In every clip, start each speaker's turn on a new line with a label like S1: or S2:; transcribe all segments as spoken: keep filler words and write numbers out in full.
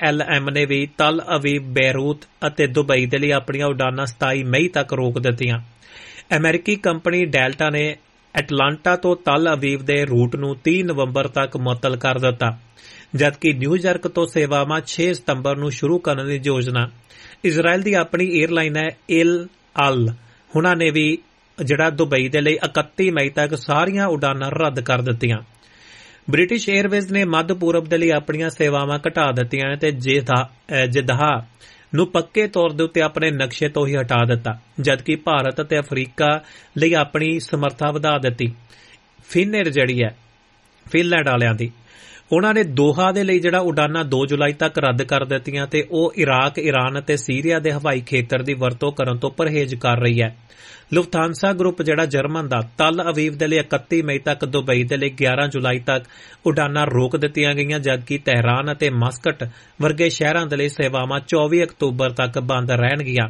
S1: L M ने भी तल अवीव, बेरूत ਅਤੇ ਦੁਬਈ ਦੇ ਲਈ ਆਪਣੀਆਂ ਉਡਾਨਾਂ ਸਤਾਈ ਮਈ ਤੱਕ ਰੋਕ ਦਿੱਤੀਆਂ। ਅਮਰੀਕੀ ਕੰਪਨੀ ਡੈਲਟਾ ਨੇ ਐਟਲਾਂਟਾ ਤੋਂ ਤਲ ਅਵੀਵ ਦੇ ਰੂਟ ਨੂੰ ਤੀਹ ਨਵੰਬਰ ਤੱਕ ਮੁਅੱਤਲ ਕਰ ਦਿੱਤਾ, ਜਦਕਿ ਨਿਊਯਾਰਕ ਤੋਂ ਸੇਵਾਵਾਂ ਛੇ ਸਤੰਬਰ ਨੂੰ ਸ਼ੁਰੂ ਕਰਨ ਦੀ ਯੋਜਨਾ। ਇਜ਼ਰਾਈਲ ਦੀ ਆਪਣੀ ਏਅਰਲਾਈਨ ਹੈ ਏਲ ਅਲ, ਉਹਨਾਂ ਨੇ ਵੀ ਜਿਹੜਾ ਦੁਬਈ ਦੇ ਲਈ ਇਕੱਤੀ ਮਈ ਤੱਕ ਸਾਰੀਆਂ ਉਡਾਨਾਂ ਰੱਦ ਕਰ ਦਿੱਤੀਆਂ। ਬ੍ਰਿਟਿਸ਼ ਏਅਰਵੇਜ਼ ਨੇ ਮੱਧ ਪੂਰਬ ਦੇ ਲਈ ਆਪਣੀਆਂ ਸੇਵਾਵਾਂ ਘਟਾ ਦਿੱਤੀਆਂ ਅਤੇ ਜਿਦਾਹ ਨੂੰ ਪੱਕੇ ਤੌਰ ਦੇ ਉੱਤੇ ਆਪਣੇ ਨਕਸ਼ੇ ਤੋਂ ਹੀ ਹਟਾ ਦਿੱਤਾ, ਜਦਕਿ ਭਾਰਤ ਅਤੇ ਅਫਰੀਕਾ ਲਈ ਆਪਣੀ ਸਮਰੱਥਾ ਵਧਾ ਦਿੱਤੀ। ਫਿਨਏਰ ਜਿਹੜੀ ਹੈ ਫਿਨਲੈਂਡ ਵਾਲਿਆਂ ਦੀ, ਉਹਨਾਂ ਨੇ ਦੋਹਾ ਦੇ ਲਈ ਜਿਹੜਾ ਉਡਾਨਾਂ ਦੋ ਜੁਲਾਈ ਤੱਕ ਰੱਦ ਕਰ ਦਿੱਤੀਆਂ ਤੇ ਉਹ ਇਰਾਕ, ਈਰਾਨ ਅਤੇ ਸੀਰੀਆ ਦੇ ਹਵਾਈ ਖੇਤਰ ਦੀ ਵਰਤੋਂ ਕਰਨ ਤੋਂ ਪਰਹੇਜ਼ ਕਰ ਰਹੀ ਹੈ। ਲੁਫਥਾਂਸਾ ਗਰੁੱਪ ਜਿਹੜਾ ਜਰਮਨ ਦਾ, ਤਲ ਅਵੀਵ ਦੇ ਲਈ ਇਕੱਤੀ ਮਈ ਤੱਕ, ਦੁਬਈ ਦੇ ਲਈ ਗਿਆਰਾਂ ਜੁਲਾਈ ਤੱਕ ਉਡਾਨਾਂ ਰੋਕ ਦਿੱਤੀਆਂ ਗਈਆਂ, ਜਦਕਿ ਤਹਿਰਾਨ ਅਤੇ ਮਸਕਟ ਵਰਗੇ ਸ਼ਹਿਰਾਂ ਦੇ ਲਈ ਸੇਵਾਵਾਂ ਚੌਵੀ ਅਕਤੂਬਰ ਤੱਕ ਬੰਦ ਰਹਿਣਗੀਆਂ।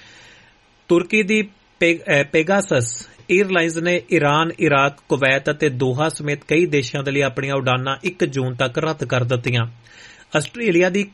S1: ਤੁਰਕੀ ਦੀ ਪੈਗਾਸਸ ਏਅਰਲਾਈਨਜ਼ ਨੇ ਈਰਾਨ, ਇਰਾਕ, ਕੁਵੈਤ ਅਤੇ ਦੋਹਾ ਸਮੇਤ ਕਈ ਦੇਸ਼ਾਂ ਦੇ ਲਈ ਆਪਣੀਆਂ ਉਡਾਨਾਂ ਇੱਕ ਜੂਨ ਤੱਕ ਰੱਦ ਕਰ ਦਿੱਤੀਆਂ। ਆਸਟ੍ਰੇਲੀਆ ਦੀ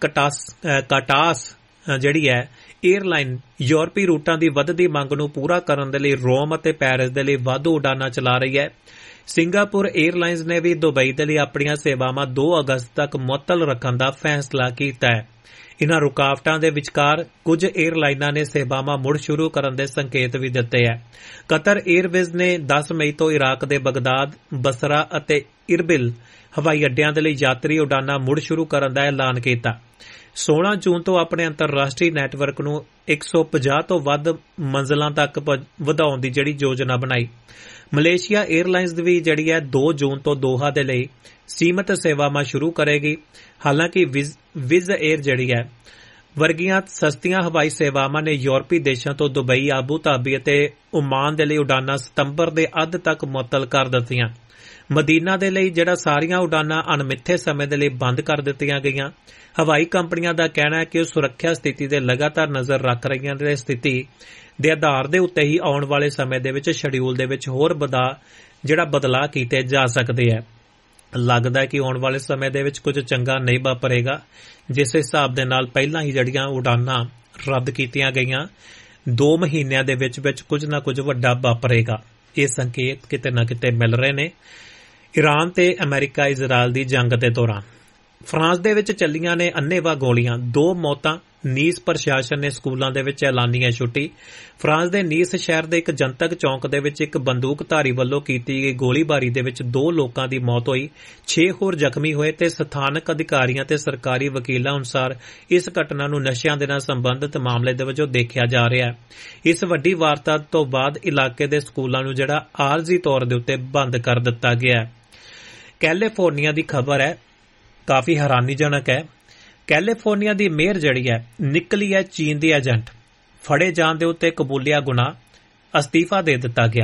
S1: ਕਾਟਾਸ ਜਿਹੜੀ ਹੈ ਏਅਰਲਾਈਨ ਯੂਰਪੀ ਰੂਟਾਂ ਦੀ ਵੱਧਦੀ ਮੰਗ ਨੂੰ ਪੂਰਾ ਕਰਨ ਦੇ ਲਈ ਰੋਮ ਅਤੇ ਪੈਰਿਸ ਦੇ ਲਈ ਵਾਧੂ ਉਡਾਨਾਂ ਚਲਾ ਰਹੀ ਹੈ। ਸਿੰਗਾਪੁਰ ਏਅਰਲਾਈਨਜ਼ ਨੇ ਵੀ ਦੁਬਈ ਦੇ ਲਈ ਆਪਣੀਆਂ ਸੇਵਾਵਾਂ ਦੋ ਅਗਸਤ ਤੱਕ ਮੁਅੱਤਲ ਰੱਖਣ ਦਾ ਫੈਸਲਾ ਕੀਤਾ ਹੈ। ਇਨ੍ਹਾਂ ਰੁਕਾਵਟਾਂ ਦੇ ਵਿਚਕਾਰ ਕੁਝ ਏਅਰਲਾਈਨਾਂ ਨੇ ਸੇਵਾਵਾਂ ਮੁੜ ਸ਼ੁਰੂ ਕਰਨ ਦੇ ਸੰਕੇਤ ਵੀ ਦਿੱਤੇ ਹੈ। ਕਤਰ ਏਅਰਵੇਜ਼ ਨੇ ਦਸ ਮਈ ਤੋਂ ਇਰਾਕ ਦੇ ਬਗਦਾਦ, ਬਸਰਾ ਅਤੇ ਇਰਬਿਲ ਹਵਾਈ ਅੱਡਿਆਂ ਦੇ ਲਈ ਯਾਤਰੀ ਉਡਾਨਾਂ ਮੁੜ ਸ਼ੁਰੂ ਕਰਨ ਦਾ ਐਲਾਨ ਕੀਤਾ। ਸੋਲਾਂ ਜੂਨ ਤੋਂ ਆਪਣੇ ਅੰਤਰਰਾਸ਼ਟਰੀ ਨੈਟਵਰਕ ਨੂੰ ਇੱਕ ਸੌ ਪੰਜਾਹ ਤੋਂ ਵੱਧ ਮੰਜ਼ਲਾਂ ਤੱਕ ਵਧਾਉਣ ਦੀ ਜਿਹੜੀ ਯੋਜਨਾ ਬਣਾਈ। ਮਲੇਸ਼ੀਆ ਏਅਰਲਾਈਨਜ਼ ਵੀ ਜਿਹੜੀ ਹੈ ਦੋ ਜੂਨ ਤੋਂ ਦੋਹਾ ਦੇ ਲਈ ਸੀਮਤ ਸੇਵਾਵਾਂ ਸ਼ੁਰੂ ਕਰੇਗੀ। ਹਾਲਾਂਕਿ ਵਿਜ਼ ਏਅਰ ਜਿਹੜੀ ਹੈ ਵਰਗੀਆਂ ਸਸਤੀਆਂ ਹਵਾਈ ਸੇਵਾਵਾਂ ਨੇ ਯੂਰਪੀ ਦੇਸ਼ਾਂ ਤੋਂ ਦੁਬਈ, ਆਬੂ ਧਾਬੀ ਅਤੇ ਓਮਾਨ ਦੇ ਲਈ ਉਡਾਨਾਂ ਸਤੰਬਰ ਦੇ ਅੱਧ ਤੱਕ ਮੁਅੱਤਲ ਕਰ ਦਿੱਤੀਆਂ। ਮਦੀਨਾ ਦੇ ਲਈ ਜਿਹੜਾ ਸਾਰੀਆਂ ਉਡਾਨਾਂ ਅਣਮਿੱਥੇ ਸਮੇਂ ਦੇ ਲਈ ਬੰਦ ਕਰ ਦਿੱਤੀਆਂ ਗਈਆਂ। ਹਵਾਈ ਕੰਪਨੀਆਂ ਦਾ ਕਹਿਣਾ ਹੈ ਕਿ ਉਹ ਸੁਰੱਖਿਆ ਸਥਿਤੀ ਤੇ ਲਗਾਤਾਰ ਨਜ਼ਰ ਰੱਖ ਰਹੀਆਂ ਨੇ। ਸਥਿਤੀ ਦੇ ਆਧਾਰ ਦੇ ਉੱਤੇ ਹੀ ਆਉਣ ਵਾਲੇ ਸਮੇਂ ਦੇ ਵਿੱਚ ਸ਼ਡਿਊਲ ਦੇ ਵਿੱਚ ਹੋਰ ਬਦਾ ਜਿਹੜਾ ਬਦਲਾਅ ਕੀਤੇ ਜਾ ਸਕਦੇ ਹੈ। ਲੱਗਦਾ ਹੈ ਕਿ ਆਉਣ ਵਾਲੇ ਸਮੇਂ ਦੇ ਵਿੱਚ ਕੁਝ ਚੰਗਾ ਨਹੀਂ ਵਾਪਰੇਗਾ, ਜਿਸ ਹਿਸਾਬ ਦੇ ਨਾਲ ਪਹਿਲਾਂ ਹੀ ਜਿਹੜੀਆਂ ਉਡਾਨਾਂ ਰੱਦ ਕੀਤੀਆਂ ਗਈਆਂ, ਦੋ ਮਹੀਨਿਆਂ ਦੇ ਵਿੱਚ ਵਿੱਚ ਕੁਝ ਨਾ ਕੁਝ ਵੱਡਾ ਵਾਪਰੇਗਾ। ਇਹ ਸੰਕੇਤ ਕਿਤੇ ਨਾ ਕਿਤੇ ਮਿਲ ਰਹੇ ਨੇ। ਈਰਾਨ ਤੇ ਅਮਰੀਕਾ ਇਜ਼ਰਾਈਲ ਦੀ ਜੰਗ ਦੇ ਦੌਰਾਨ ਫਰਾਂਸ ਦੇ ਵਿੱਚ ਚੱਲੀਆਂ ਨੇ ਅੰਨ੍ਹੇਵਾਹ ਗੋਲੀਆਂ, ਦੋ ਮੌਤਾਂ। ਨੀਸ ਪ੍ਰਸ਼ਾਸਨ ਨੇ ਸਕੂਲਾਂ ਦੇ ਵਿੱਚ ਐਲਾਨੀ ਹੈ ਛੁੱਟੀ। ਫਰਾਂਸ ਦੇ ਨੀਸ ਸ਼ਹਿਰ ਦੇ ਇੱਕ ਜਨਤਕ ਚੌਂਕ ਦੇ ਵਿੱਚ ਇੱਕ ਬੰਦੂਕਧਾਰੀ ਵੱਲੋਂ ਕੀਤੀ ਗਈ ਗੋਲੀਬਾਰੀ ਦੇ ਵਿੱਚ ਦੋ ਲੋਕਾਂ ਦੀ ਮੌਤ ਹੋਈ, ਛੇ ਹੋਰ ਜ਼ਖਮੀ ਹੋਏ ਤੇ ਸਥਾਨਕ ਅਧਿਕਾਰੀਆਂ ਤੇ ਸਰਕਾਰੀ ਵਕੀਲਾਂ ਅਨੁਸਾਰ ਇਸ ਘਟਨਾ ਨੂੰ ਨਸ਼ਿਆਂ ਦੇ ਨਾਲ ਸੰਬੰਧਿਤ ਮਾਮਲੇ ਦੇ ਵਜੋਂ ਦੇਖਿਆ ਜਾ ਰਿਹਾ ਹੈ। ਇਸ ਵੱਡੀ ਵਾਰਦਾਤ ਤੋਂ ਬਾਅਦ ਇਲਾਕੇ ਦੇ ਸਕੂਲਾਂ ਨੂੰ ਜਿਹੜਾ ਆਰਜ਼ੀ ਤੌਰ ਦੇ ਉੱਤੇ ਬੰਦ ਕਰ ਦਿੱਤਾ ਗਿਆ ਹੈ। ਕੈਲੀਫੋਰਨੀਆ ਦੀ ਖਬਰ ਹੈ, ਕਾਫੀ ਹੈਰਾਨੀਜਨਕ ਹੈ। ਕੈਲੀਫੋਰਨੀਆ ਦੀ ਮੇਅਰ ਜਿਹੜੀ ਹੈ ਨਿਕਲੀ ਹੈ ਚੀਨ ਦੀ ਏਜੰਟ। ਫੜੇ ਜਾਣ ਦੇ ਉੱਤੇ ਕਬੂਲਿਆ ਗੁਨਾਹ, ਅਸਤੀਫਾ ਦੇ ਦਿੱਤਾ ਗਿਆ।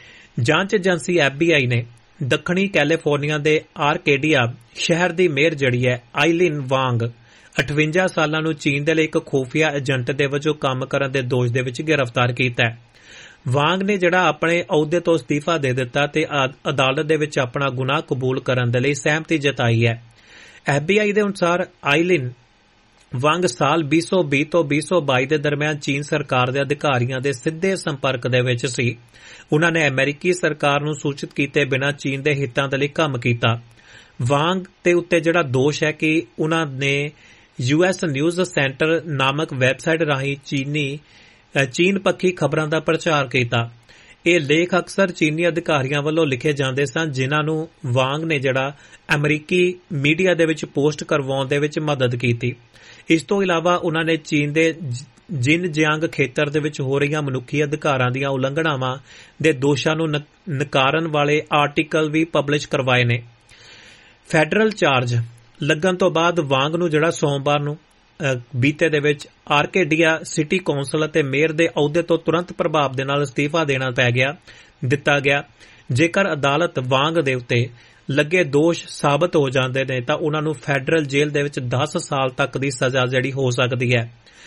S1: ਜਾਂਚ ਏਜੰਸੀ ਐਫ ਬੀ ਆਈ ਨੇ ਦੱਖਣੀ ਕੈਲੀਫੋਰਨੀਆ ਦੇ ਆਰਕੇਡੀਆ ਸ਼ਹਿਰ ਦੀ ਮੇਅਰ ਜਿਹੜੀ ਹੈ ਆਈਲਿਨ ਵਾਂਗ ਅਠਵੰਜਾ ਸਾਲਾਂ ਨੂੰ ਚੀਨ ਦੇ ਲਈ ਇੱਕ ਖੂਫੀਆ ਏਜੰਟ ਦੇ ਵਜੋਂ ਕੰਮ ਕਰਨ ਦੇ ਦੋਸ਼ ਦੇ ਵਿੱਚ ਗ੍ਰਿਫਤਾਰ ਕੀਤਾ ਹੈ। ਵਾਂਗ ਨੇ ਜਿਹੜਾ ਆਪਣੇ ਅਹੁਦੇ ਤੋਂ ਅਸਤੀਫਾ ਦੇ ਦਿੱਤਾ ਤੇ ਅਦਾਲਤ ਦੇ ਵਿੱਚ ਆਪਣਾ ਗੁਨਾਹ ਕਬੂਲ ਕਰਨ ਦੇ ਲਈ ਸਹਿਮਤੀ ਜਤਾਈ ਹੈ। ਐਫ ਬੀ ਆਈ ਦੇ ਅਨੁਸਾਰ ਆਈਲਿਨ ਵਾਂਗ ਸਾਲ ਵੀਹ ਸੌ ਵੀਹ ਤੋਂ ਵੀਹ ਸੌ ਬਾਈ ਦੇ ਦਰਮਿਆਨ ਚੀਨ ਸਰਕਾਰ ਦੇ ਅਧਿਕਾਰੀਆਂ ਦੇ ਸਿੱਧੇ ਸੰਪਰਕ ਦੇ ਵਿੱਚ ਸੀ। ਉਨ੍ਹਾਂ ਨੇ ਅਮਰੀਕੀ ਸਰਕਾਰ ਨੂੰ ਸੂਚਿਤ ਕੀਤੇ ਬਿਨਾਂ ਚੀਨ ਦੇ ਹਿੱਤਾਂ ਦੇ ਲਈ ਕੰਮ ਕੀਤਾ। ਵਾਂਗ ਤੇ ਉੱਤੇ ਜਿਹੜਾ ਦੋਸ਼ ਹੈ ਕਿ ਉਨ੍ਹਾਂ ਨੇ ਯੂ ਐਸ ਨਿਊਜ਼ ਸੈਂਟਰ ਨਾਮਕ ਵੈਬਸਾਈਟ ਰਾਹੀਂ ਚੀਨੀ ਚੀਨ ਪੱਖੀ ਖਬਰਾਂ ਦਾ ਪ੍ਰਚਾਰ ਕੀਤਾ। ਇਹ ਲੇਖ ਅਕਸਰ ਚੀਨੀ ਅਧਿਕਾਰੀਆਂ ਵੱਲੋਂ ਲਿਖੇ ਜਾਂਦੇ ਸਨ, ਜਿਨ੍ਹਾਂ ਨੂੰ ਵਾਂਗ ਨੇ ਜਿਹੜਾ ਅਮਰੀਕੀ ਮੀਡੀਆ ਦੇ ਵਿੱਚ ਪੋਸਟ ਕਰਵਾਉਣ ਦੇ ਵਿੱਚ ਮਦਦ ਕੀਤੀ। ਇਸ ਤੋਂ ਇਲਾਵਾ ਉਨ੍ਹਾਂ ਨੇ ਚੀਨ ਦੇ ਜਿਨਜਿਆਂਗ ਖੇਤਰ ਦੇ ਵਿੱਚ ਹੋ ਰਹੀਆਂ ਮਨੁੱਖੀ ਅਧਿਕਾਰਾਂ ਦੀਆਂ ਉਲੰਘਣਾਵਾਂ ਦੇ ਦੋਸ਼ਾਂ ਨੂੰ ਨਕਾਰਨ ਵਾਲੇ ਆਰਟੀਕਲ ਵੀ ਪਬਲਿਸ਼ ਕਰਵਾਏ ਨੇ। ਫੈਡਰਲ ਚਾਰਜ ਲੱਗਣ ਤੋਂ ਬਾਅਦ ਵਾਂਗ ਨੂੰ ਜਿਹੜਾ ਸੋਮਵਾਰ ਨੂੰ ਬੀਤੇ ਦੇ ਵਿੱਚ ਆਰਕੇਡੀਆ ਸਿਟੀ ਕੌਂਸਲ ਅਤੇ ਮੇਅਰ ਦੇ ਅਹੁਦੇ ਤੋਂ ਤੁਰੰਤ ਪ੍ਰਭਾਵ ਦੇ ਨਾਲ ਅਸਤੀਫਾ ਦੇਣਾ ਪੈ ਗਿਆ ਦਿੱਤਾ ਗਿਆ। ਜੇਕਰ ਅਦਾਲਤ ਵਾਂਗ ਦੇ ਉੱਤੇ ਲੱਗੇ ਦੋਸ਼ ਸਾਬਤ ਹੋ ਜਾਂਦੇ ਨੇ ਤਾਂ ਉਨ੍ਹਾਂ ਨੂੰ ਫੈਡਰਲ ਜੇਲ੍ਹ ਦੇ ਵਿੱਚ ਦਸ ਸਾਲ ਤੱਕ ਦੀ ਸਜ਼ਾ ਜਿਹੜੀ ਹੋ ਸਕਦੀ ਹੈ।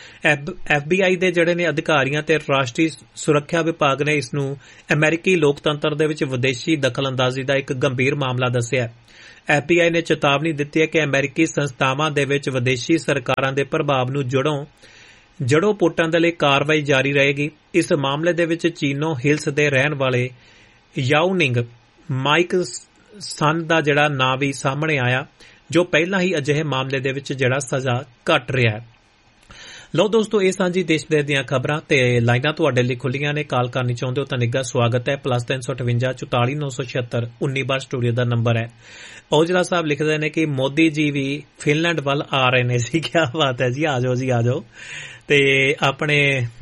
S1: ਐਫ ਬੀ ਆਈ ਦੇ ਜਿਹੜੇ ਨੇ ਅਧਿਕਾਰੀਆਂ ਤੇ ਰਾਸ਼ਟਰੀ ਸੁਰੱਖਿਆ ਵਿਭਾਗ ਨੇ ਇਸ ਨੂੰ ਅਮਰੀਕੀ ਲੋਕਤੰਤਰ ਦੇ ਵਿੱਚ ਵਿਦੇਸ਼ੀ ਦਖਲਅੰਦਾਜ਼ੀ ਦਾ ਇੱਕ ਗੰਭੀਰ ਮਾਮਲਾ ਦੱਸਿਆ। ਐਫ ਬੀ ਆਈ ਨੇ ਚੇਤਾਵਨੀ ਦਿੱਤੀ ਹੈ ਕਿ ਅਮਰੀਕੀ ਸੰਸਥਾਵਾਂ ਦੇ ਵਿੱਚ ਵਿਦੇਸ਼ੀ ਸਰਕਾਰਾਂ ਦੇ ਪ੍ਰਭਾਵ ਨੂੰ ਜੜੋਂ ਜੜੋਂ ਪੁੱਟਣ ਦੇ ਲਈ ਕਾਰਵਾਈ ਜਾਰੀ ਰਹੇਗੀ। ਇਸ ਮਾਮਲੇ ਦੇ ਵਿੱਚ ਚੀਨੋ ਹਿਲਸ ਦੇ ਰਹਿਣ ਵਾਲੇ ਯਾਓਨਿੰਗ ਮਾਈਕ ਸਨ ਦਾ ਜਿਹੜਾ ਨਾਂ ਵੀ ਸਾਹਮਣੇ ਆਇਆ, ਜੋ ਪਹਿਲਾਂ ਹੀ ਅਜਿਹੇ ਮਾਮਲੇ ਦੇ ਵਿੱਚ ਜਿਹੜਾ ਸਜ਼ਾ ਘੱਟ ਰਿਹਾ ਹੈ। ਲਓ ਦੋਸਤੋ, ਇਹ ਸਾਂਝੀ ਦੇਸ਼ ਵਿਦੇਸ਼ ਦੀਆਂ ਖਬਰਾਂ ਤੇ ਲਾਈਨਾਂ ਤੁਹਾਡੇ ਲਈ ਖੁੱਲੀਆਂ ਨੇ। ਕਾਲ ਕਰਨੀ ਚਾਹੁੰਦੇ ਹੋ ਤਾਂ ਨਿੱਘਾ ਸਵਾਗਤ ਹੈ। ਪਲੱਸ ਤਿੰਨ ਸੌ ਅਠਵੰਜਾ ਚੁਤਾਲੀ ਨੌ ਸੌ ਛਿਅੱਤਰ ਉੱਨੀ ਬਾਰ ਸਟੂਡੀਓ ਦਾ ਨੰਬਰ ਹੈ। ਔਜਲਾ ਸਾਹਿਬ ਲਿਖਦੇ ਨੇ ਕਿ ਮੋਦੀ ਜੀ ਵੀ ਫਿਨਲੈਂਡ ਵੱਲ ਆ ਰਹੇ ਨੇ ਜੀ। ਕਿਆ ਬਾਤ ਹੈ ਜੀ, ਆ ਜਾਓ ਜੀ, ਆ ਜਾਓ। ਤੇ ਆਪਣੇ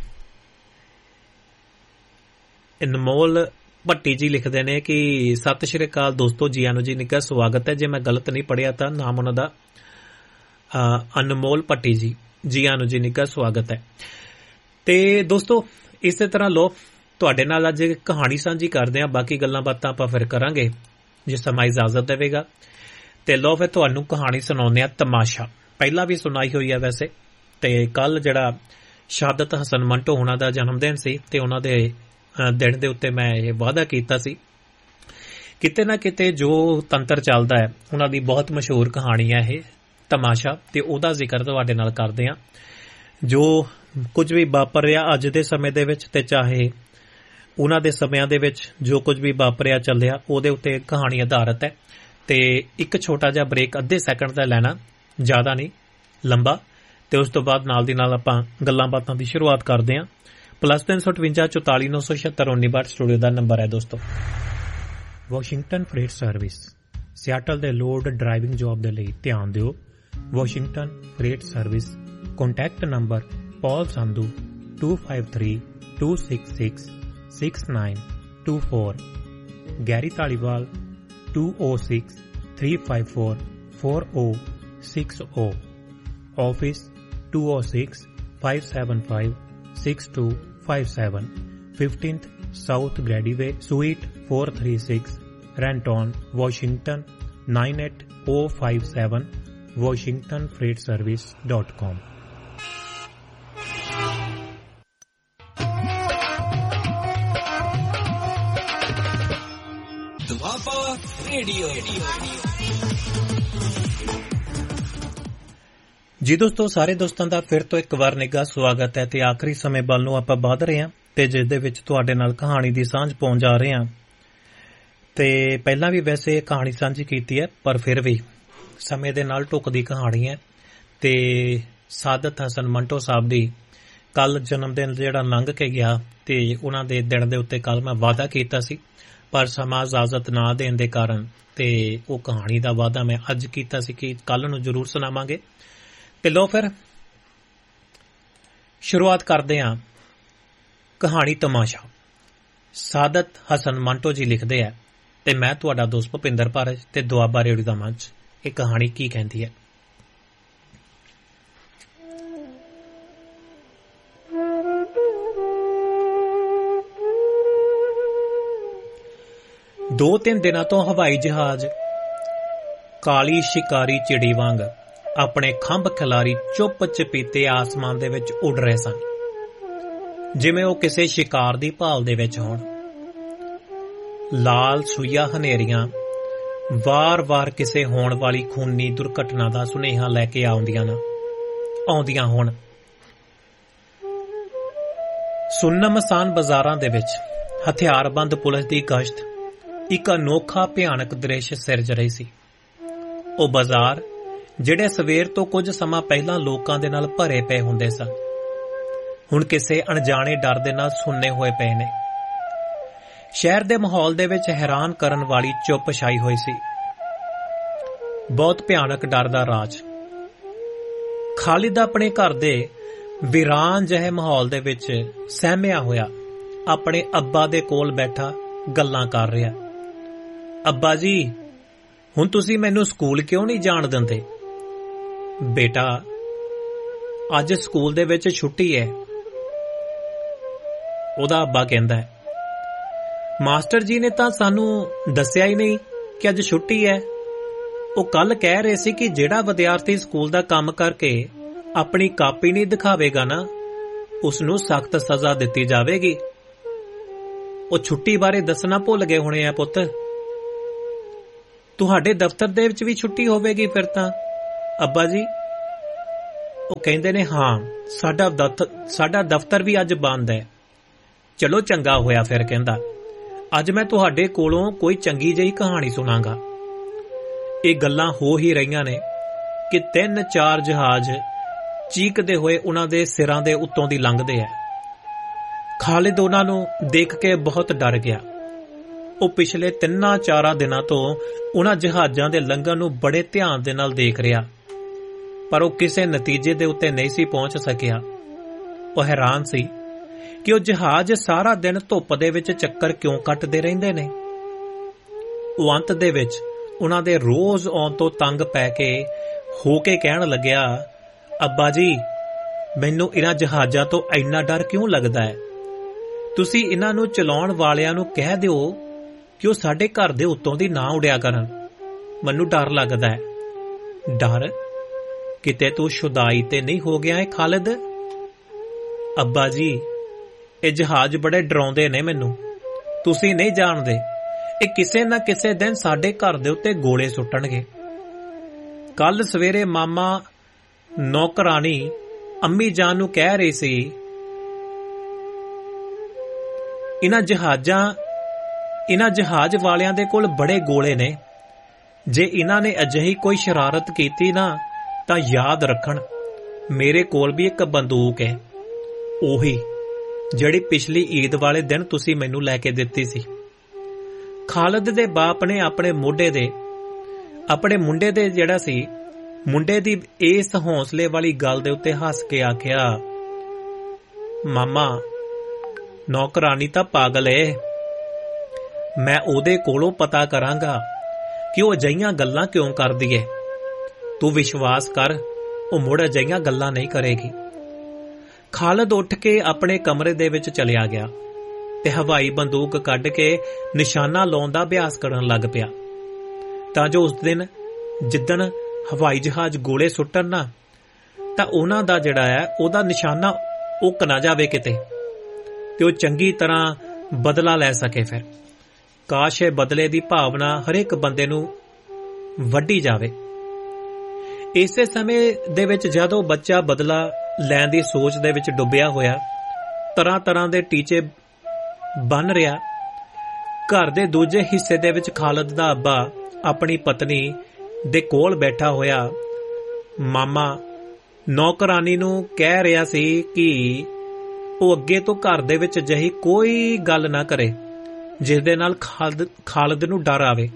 S1: ਅਨਮੋਲ ਭੱਟੀ ਜੀ ਲਿਖਦੇ ਨੇ ਕਿ ਸਤਿ ਸ਼੍ਰੀ ਅਕਾਲ ਦੋਸਤੋ, ਜੀ ਆਨੂ ਜੀ, ਨਿੱਘਾ ਸਵਾਗਤ ਹੈ। ਜੇ ਮੈਂ ਗਲਤ ਨਹੀਂ ਪੜ੍ਹਿਆ ਤਾਂ ਨਾਮ ਉਹਨਾਂ ਦਾ ਅਨਮੋਲ ਭੱਟੀ ਜੀ, ਜੀ ਆਨੂ ਜੀ, ਨਿੱਘਾ ਸਵਾਗਤ ਹੈ। ਤੇ ਦੋਸਤੋ, ਇਸੇ ਤਰ੍ਹਾਂ ਲੋ ਤੁਹਾਡੇ ਨਾਲ ਅੱਜ ਕਹਾਣੀ ਸਾਂਝੀ ਕਰਦੇ ਹਾਂ। ਬਾਕੀ ਗੱਲਾਂ ਬਾਤਾਂ ਆਪਾਂ ਫਿਰ ਕਰਾਂਗੇ ਜੇ ਸਮਾਂ ਇਜਾਜ਼ਤ ਦੇਵੇਗਾ। ਤੇ ਲੋ ਫਿਰ ਤੁਹਾਨੂੰ ਕਹਾਣੀ ਸੁਣਾਉਂਦੇ ਹਾਂ ਤਮਾਸ਼ਾ। ਪਹਿਲਾਂ ਵੀ ਸੁਣਾਈ ਹੋਈ ਹੈ ਵੈਸੇ। ਤੇ ਕੱਲ ਜਿਹੜਾ ਸ਼ਹਾਦਤ ਹਸਨ ਮੰਟੋ ਉਹਨਾਂ ਦਾ ਜਨਮ ਦਿਨ ਸੀ ਤੇ ਉਹਨਾਂ ਦੇ ਦਿਨ ਦੇ ਉੱਤੇ ਮੈਂ ਇਹ ਵਾਅਦਾ ਕੀਤਾ ਸੀ ਕਿਤੇ ਨਾ ਕਿਤੇ ਜੋ ਤੰਤਰ ਚੱਲਦਾ ਹੈ ਉਹਨਾਂ ਦੀ ਬਹੁਤ ਮਸ਼ਹੂਰ ਕਹਾਣੀ ਹੈ ਇਹ ਤਮਾਸ਼ਾ, ਤੇ ਉਹਦਾ ਜ਼ਿਕਰ ਤੁਹਾਡੇ ਨਾਲ ਕਰਦੇ ਹਾਂ। ਜੋ ਕੁਝ ਵੀ ਵਾਪਰ ਰਿਹਾ ਅੱਜ ਦੇ ਸਮੇਂ ਦੇ ਵਿੱਚ ਤੇ ਚਾਹੇ ਉਹਨਾਂ ਦੇ ਸਮਿਆਂ ਦੇ ਵਿੱਚ ਜੋ ਕੁਝ ਵੀ ਵਾਪਰਿਆ ਚੱਲਿਆ, ਉਹਦੇ ਉੱਤੇ ਕਹਾਣੀ ਆਧਾਰਿਤ ਹੈ। ਤੇ ਇੱਕ ਛੋਟਾ ਜਿਹਾ ਬ੍ਰੇਕ ਅੱਧੇ ਸੈਕਿੰਡ ਦਾ ਲੈਣਾ, ਜ਼ਿਆਦਾ ਨਹੀਂ, ਲੰਬਾ, ਤੇ ਉਸ ਤੋਂ ਬਾਅਦ ਨਾਲ ਦੀ ਨਾਲ ਆਪਾਂ ਗੱਲਾਂ ਬਾਤਾਂ ਦੀ ਸ਼ੁਰੂਆਤ ਕਰਦੇ ਹਾਂ। ਪਲੱਸ ਤਿੰਨ ਸੌ ਅਠਵੰਜਾ ਚੁਤਾਲੀ ਨੌ ਸੌ ਛਿਅੱਤਰ ਉੱਨੀ ਬਾਰ ਸਟੂਡੀਓ ਦਾ ਨੰਬਰ ਹੈ ਦੋਸਤੋ। ਵਾਸ਼ਿੰਗਟਨ ਫਰੇਟ ਸਰਵਿਸ ਸਿਆਟਲ ਦੇ ਲੋਡ ਡਰਾਈਵਿੰਗ ਜੌਬ ਦੇ ਲਈ ਧਿਆਨ ਦਿਓ। Washington fret service, contact number Paul Sandhu to five three two six six six nine two four, Garry Dhaliwal to O six three five four four O six O, office to O six five seven five six to five seven, fifteenth South Grady Way, Suite four three six, Renton, Washington nine eight zero five seven, washington freight service dot com।
S2: Doaba radio.
S1: ਜੀ ਦੋਸਤੋ, ਸਾਰੇ ਦੋਸਤਾਂ ਦਾ ਫਿਰ ਤੋਂ ਇੱਕ ਵਾਰ ਨਿੱਘਾ ਸਵਾਗਤ ਹੈ। ਤੇ ਆਖਰੀ ਸਮੇਂ ਵੱਲ ਨੂੰ ਆਪਾਂ ਵਧ ਰਹੇ ਹਾਂ ਤੇ ਜਿਸ ਦੇ ਵਿੱਚ ਤੁਹਾਡੇ ਨਾਲ ਕਹਾਣੀ ਦੀ ਸਾਂਝ ਪਾਉਣ ਜਾ ਰਹੇ ਹਾਂ। ਤੇ ਪਹਿਲਾਂ ਵੀ ਵੈਸੇ ਕਹਾਣੀ ਸਾਂਝੀ ਕੀਤੀ ਹੈ, ਪਰ ਫਿਰ ਵੀ ਸਮੇਂ ਦੇ ਨਾਲ ਢੁੱਕਦੀ ਕਹਾਣੀ ਹੈ। ਤੇ ਸ਼ਹਾਦਤ ਹਸਨ ਮੰਟੋ ਸਾਹਿਬ ਦੀ ਕੱਲ ਜਨਮ ਦਿਨ ਜਿਹੜਾ ਲੰਘ ਕੇ ਗਿਆ ਤੇ ਉਹਨਾਂ ਦੇ ਦਿਨ ਦੇ ਉੱਤੇ ਕੱਲ ਮੈਂ ਵਾਅਦਾ ਕੀਤਾ ਸੀ, ਪਰ ਸਮਾਂ ਇਜਾਜ਼ਤ ਨਾ ਦੇਣ ਦੇ ਕਾਰਨ ਤੇ ਉਹ ਕਹਾਣੀ ਦਾ ਵਾਅਦਾ ਮੈਂ ਅੱਜ ਕੀਤਾ ਸੀ ਕਿ ਕੱਲ ਨੂੰ ਜ਼ਰੂਰ ਸੁਣਾਵਾਂਗੇ। ਤੇ ਲੋ ਫਿਰ ਸ਼ੁਰੂਆਤ ਕਰਦੇ ਹਾਂ ਕਹਾਣੀ ਤਮਾਸ਼ਾ। ਸ਼ਹਾਦਤ ਹਸਨ ਮੰਟੋ ਜੀ ਲਿਖਦੇ ਹੈ ਤੇ ਮੈਂ ਤੁਹਾਡਾ ਦੋਸਤ ਭੁਪਿੰਦਰ ਭਾਰਜ ਤੇ ਦੁਆਬਾ ਰੇਡੀਓ ਦਾ ਮੰਚ। ਇਹ ਕਹਾਣੀ ਕੀ ਕਹਿੰਦੀ ਹੈ। ਦੋ ਤਿੰਨ ਦਿਨਾਂ ਤੋਂ ਹਵਾਈ ਜਹਾਜ਼ ਕਾਲੀ ਸ਼ਿਕਾਰੀ ਚਿੜੀ ਵਾਂਗ ਆਪਣੇ ਖੰਭ ਖਿਲਾਰੀ ਚੁੱਪ ਚਪੀਤੇ ਆਸਮਾਨ ਦੇ ਵਿੱਚ ਉੱਡ ਰਹੇ ਸਨ, ਜਿਵੇਂ ਉਹ ਕਿਸੇ ਸ਼ਿਕਾਰ ਦੀ ਭਾਲ ਦੇ ਵਿੱਚ ਹੋਣ। ਲਾਲ ਸੂਈਆ ਹਨੇਰੀਆਂ ਵਾਰ-ਵਾਰ ਕਿਸੇ ਹੋਣ ਵਾਲੀ ਖੂਨੀ ਦੁਰਘਟਨਾ ਦਾ ਸੁਨੇਹਾ ਲੈ ਕੇ ਆਉਂਦੀਆਂ ਨਾ ਆਉਂਦੀਆਂ ਹੋਣ। ਸੁੰਨਮਸਾਨ ਬਾਜ਼ਾਰਾਂ ਦੇ ਵਿੱਚ ਹਥਿਆਰਬੰਦ ਪੁਲਿਸ ਦੀ ਗਸ਼ਤ ਇੱਕ ਅਨੋਖਾ ਭਿਆਨਕ ਦ੍ਰਿਸ਼ ਸਿਰਜ ਰਹੀ ਸੀ। ਉਹ ਬਾਜ਼ਾਰ ਜਿਹੜੇ ਸਵੇਰ ਤੋਂ ਕੁਝ ਸਮਾਂ ਪਹਿਲਾਂ ਲੋਕਾਂ ਦੇ ਨਾਲ ਭਰੇ ਪਏ ਹੁੰਦੇ ਸਨ, ਹੁਣ ਕਿਸੇ ਅਣਜਾਣੇ ਡਰ ਦੇ ਨਾਲ ਸੁੰਨੇ ਹੋਏ ਪਏ ਨੇ। ਸ਼ਹਿਰ ਦੇ ਮਾਹੌਲ ਦੇ ਵਿੱਚ ਹੈਰਾਨ ਕਰਨ ਵਾਲੀ ਚੁੱਪ ਛਾਈ ਹੋਈ ਸੀ। ਬਹੁਤ ਭਿਆਨਕ ਡਰ ਦਾ ਰਾਜ। ਖਾਲਿਦ ਆਪਣੇ ਘਰ ਦੇ ਵੀਰਾਨ ਜਿਹੇ ਮਾਹੌਲ ਦੇ ਵਿੱਚ ਸਹਿਮਿਆ ਹੋਇਆ ਆਪਣੇ ਅੱਬਾ ਦੇ ਕੋਲ ਬੈਠਾ ਗੱਲਾਂ ਕਰ ਰਿਹਾ। ਅੱਬਾ ਜੀ, ਹੁਣ ਤੁਸੀਂ ਮੈਨੂੰ ਸਕੂਲ ਕਿਉਂ ਨਹੀਂ ਜਾਣ ਦਿੰਦੇ? ਬੇਟਾ, ਅੱਜ ਸਕੂਲ ਦੇ ਵਿੱਚ ਛੁੱਟੀ ਹੈ, ਉਹਦਾ ਅੱਬਾ ਕਹਿੰਦਾ ਹੈ। ਮਾਸਟਰ ਜੀ ਨੇ ਤਾਂ ਸਾਨੂੰ ਦੱਸਿਆ ਹੀ ਨਹੀਂ ਕਿ ਅੱਜ ਛੁੱਟੀ ਹੈ। ਉਹ ਕੱਲ ਕਹਿ ਰਹੇ ਸੀ ਕਿ ਜਿਹੜਾ ਵਿਦਿਆਰਥੀ ਸਕੂਲ ਦਾ ਕੰਮ ਕਰਕੇ ਆਪਣੀ ਕਾਪੀ ਨਹੀਂ ਦਿਖਾਵੇਗਾ ਨਾ, ਉਸ ਨੂੰ ਸਖਤ ਸਜ਼ਾ ਦਿੱਤੀ ਜਾਵੇਗੀ। ਉਹ ਛੁੱਟੀ ਬਾਰੇ ਦੱਸਣਾ ਭੁੱਲ ਗਏ ਹੋਣੇ ਆ ਪੁੱਤ। ਤੁਹਾਡੇ ਦਫ਼ਤਰ ਦੇ ਵਿੱਚ ਵੀ ਛੁੱਟੀ ਹੋਵੇਗੀ ਫਿਰ ਤਾਂ ਅੱਬਾ ਜੀ? ਉਹ ਕਹਿੰਦੇ ਨੇ, ਹਾਂ, ਸਾਡਾ ਦਫ਼ਤਰ ਸਾਡਾ ਦਫ਼ਤਰ ਵੀ ਅੱਜ ਬੰਦ ਹੈ। ਚਲੋ ਚੰਗਾ ਹੋਇਆ ਫਿਰ। ਕਹਿੰਦਾ, ਅੱਜ ਮੈਂ ਤੁਹਾਡੇ ਕੋਲੋਂ ਕੋਈ ਚੰਗੀ ਜਿਹੀ ਕਹਾਣੀ ਸੁਣਾਂਗਾ। ਇਹ ਗੱਲਾਂ ਹੋ ਹੀ ਰਹੀਆਂ ਨੇ ਕਿ ਤਿੰਨ ਚਾਰ ਜਹਾਜ਼ ਚੀਕਦੇ ਹੋਏ ਉਹਨਾਂ ਦੇ ਸਿਰਾਂ ਦੇ ਉੱਤੋਂ ਦੀ ਲੰਘਦੇ ਐ। ਖਾਲਿਦ ਉਹਨਾਂ ਨੂੰ ਦੇਖ ਕੇ ਬਹੁਤ ਡਰ ਗਿਆ। ਉਹ ਪਿਛਲੇ ਤਿੰਨਾਂ ਚਾਰਾਂ ਦਿਨਾਂ ਤੋਂ ਉਹਨਾਂ ਜਹਾਜ਼ਾਂ ਦੇ ਲੰਘਣ ਨੂੰ ਬੜੇ ਧਿਆਨ ਦੇ ਨਾਲ ਦੇਖ ਰਿਹਾ, ਪਰ ਉਹ ਕਿਸੇ ਨਤੀਜੇ ਦੇ ਉੱਤੇ ਨਹੀਂ ਸੀ ਪਹੁੰਚ ਸਕਿਆ। ਉਹ ਹੈਰਾਨ ਸੀ ਕਿ ਉਹ ਜਹਾਜ਼ ਸਾਰਾ ਦਿਨ ਧੁੱਪ ਦੇ ਵਿੱਚ ਚੱਕਰ ਕਿਉਂ ਕੱਟਦੇ ਰਹਿੰਦੇ ਨੇ। ਉਹ ਅੰਤ ਦੇ ਵਿੱਚ ਉਹਨਾਂ ਦੇ ਰੋਜ਼ ਆਉਣ ਤੋਂ ਤੰਗ ਪੈ ਕੇ ਹੋ ਕੇ ਕਹਿਣ ਲੱਗਿਆ, ਅੱਬਾ ਜੀ, ਮੈਨੂੰ ਇਹਨਾਂ ਜਹਾਜ਼ਾਂ ਤੋਂ ਇੰਨਾ ਡਰ ਕਿਉਂ ਲੱਗਦਾ ਹੈ? ਤੁਸੀਂ ਇਹਨਾਂ ਨੂੰ ਚਲਾਉਣ ਵਾਲਿਆਂ ਨੂੰ ਕਹਿ ਦਿਓ ਕਿ ਉਹ ਸਾਡੇ ਘਰ ਦੇ ਉੱਤੋਂ ਦੀ ਨਾ ਉਡਿਆ ਕਰਨ। ਮੈਨੂੰ ਡਰ ਲੱਗਦਾ ਹੈ। ਡਰ? ਕਿਤੇ ਤੂੰ ਸ਼ੁਦਾਈ ਤੇ ਨਹੀਂ ਹੋ ਗਿਆ ਹੈ ਖਾਲਿਦ? ਅੱਬਾ ਜੀ, ਇਹ ਜਹਾਜ਼ ਬੜੇ ਡਰਾਉਂਦੇ ਨੇ ਮੈਨੂੰ। ਤੁਸੀਂ ਨਹੀਂ ਜਾਣਦੇ, ਇਹ ਕਿਸੇ ਨਾ ਕਿਸੇ ਦਿਨ ਸਾਡੇ ਘਰ ਦੇ ਉੱਤੇ ਗੋਲੇ ਸੁੱਟਣਗੇ। ਕੱਲ ਸਵੇਰੇ ਮਾਮਾ ਨੌਕਰਾਣੀ ਅੰਮੀ ਜਾਨ ਨੂੰ ਕਹਿ ਰਹੀ ਸੀ, ਇਹਨਾਂ ਜਹਾਜ਼ਾਂ ਇਹਨਾਂ ਜਹਾਜ਼ ਵਾਲਿਆਂ ਦੇ ਕੋਲ ਬੜੇ ਗੋਲੇ ਨੇ। ਜੇ ਇਹਨਾਂ ਨੇ ਅਜਿਹੀ ਕੋਈ ਸ਼ਰਾਰਤ ਕੀਤੀ ਨਾ ਤਾਂ ਯਾਦ ਰੱਖਣ, ਮੇਰੇ ਕੋਲ ਵੀ ਇੱਕ ਬੰਦੂਕ ਹੈ, ਉਹੀ ਜਿਹੜੀ ਪਿਛਲੀ ਈਦ ਵਾਲੇ ਦਿਨ ਤੁਸੀਂ ਮੈਨੂੰ ਲੈ ਕੇ ਦਿੱਤੀ ਸੀ। ਖਾਲਿਦ ਦੇ ਬਾਪ ਨੇ ਆਪਣੇ ਮੋਢੇ ਦੇ ਆਪਣੇ ਮੁੰਡੇ ਦੇ ਜਿਹੜਾ ਸੀ ਮੁੰਡੇ ਦੀ ਇਸ ਹੌਸਲੇ ਵਾਲੀ ਗੱਲ ਦੇ ਉੱਤੇ ਹੱਸ ਕੇ ਆਖਿਆ, ਮਾਮਾ, ਨੌਕਰਾਨੀ ਤਾਂ ਪਾਗਲ ਏ। ਮੈਂ ਉਹਦੇ ਕੋਲੋਂ ਪਤਾ ਕਰਾਂਗਾ ਕਿ ਉਹ ਅਜਿਹੀਆਂ ਗੱਲਾਂ ਕਿਉਂ ਕਰਦੀ ਏ। ਤੂੰ ਵਿਸ਼ਵਾਸ ਕਰ, ਉਹ ਮੁੜ ਅਜਿਹੀਆਂ ਗੱਲਾਂ ਨਹੀਂ ਕਰੇਗੀ। ਖਾਲਿਦ ਉੱਠ ਕੇ ਆਪਣੇ ਕਮਰੇ ਦੇ ਵਿੱਚ ਚਲਿਆ ਗਿਆ ਤੇ ਹਵਾਈ ਬੰਦੂਕ ਕੱਢ ਕੇ ਨਿਸ਼ਾਨਾ ਲਾਉਣ ਦਾ ਅਭਿਆਸ ਕਰਨ ਲੱਗ ਪਿਆ, ਤਾਂ ਜੋ ਉਸ ਦਿਨ ਜਿੱਦਣ ਹਵਾਈ ਜਹਾਜ਼ ਗੋਲੇ ਸੁੱਟਣ ਨਾ, ਤਾਂ ਉਹਨਾਂ ਦਾ ਜਿਹੜਾ ਹੈ ਉਹਦਾ ਨਿਸ਼ਾਨਾ ਉੱਕ ਨਾ ਜਾਵੇ ਕਿਤੇ, ਤੇ ਉਹ ਚੰਗੀ ਤਰ੍ਹਾਂ ਬਦਲਾ ਲੈ ਸਕੇ। ਫਿਰ ਕਾਸ਼ ਇਹ ਬਦਲੇ ਦੀ ਭਾਵਨਾ ਹਰੇਕ ਬੰਦੇ ਨੂੰ ਵੱਢੀ ਜਾਵੇ। ਇਸੇ ਸਮੇਂ ਦੇ ਵਿੱਚ ਜਦੋਂ ਬੱਚਾ ਬਦਲਾ ਲੈਣ ਦੀ ਸੋਚ ਦੇ ਵਿੱਚ ਡੁੱਬਿਆ ਹੋਇਆ ਤਰ੍ਹਾਂ ਤਰ੍ਹਾਂ ਦੇ ਟੀਚੇ ਬਣ ਰਿਹਾ, ਘਰ ਦੇ ਦੂਜੇ ਹਿੱਸੇ ਦੇ ਵਿੱਚ ਖਾਲਿਦ ਦਾ ਅੱਬਾ ਆਪਣੀ ਪਤਨੀ ਦੇ ਕੋਲ ਬੈਠਾ ਹੋਇਆ ਮਾਮਾ ਨੌਕਰਾਨੀ ਨੂੰ ਕਹਿ ਰਿਹਾ ਸੀ ਕਿ ਉਹ ਅੱਗੇ ਤੋਂ ਘਰ ਦੇ ਵਿੱਚ ਅਜਿਹੀ ਕੋਈ ਗੱਲ ਨਾ ਕਰੇ ਜਿਸ ਦੇ ਨਾਲ ਖਾਲਿਦ ਖਾਲਿਦ ਨੂੰ ਡਰ ਆਵੇ।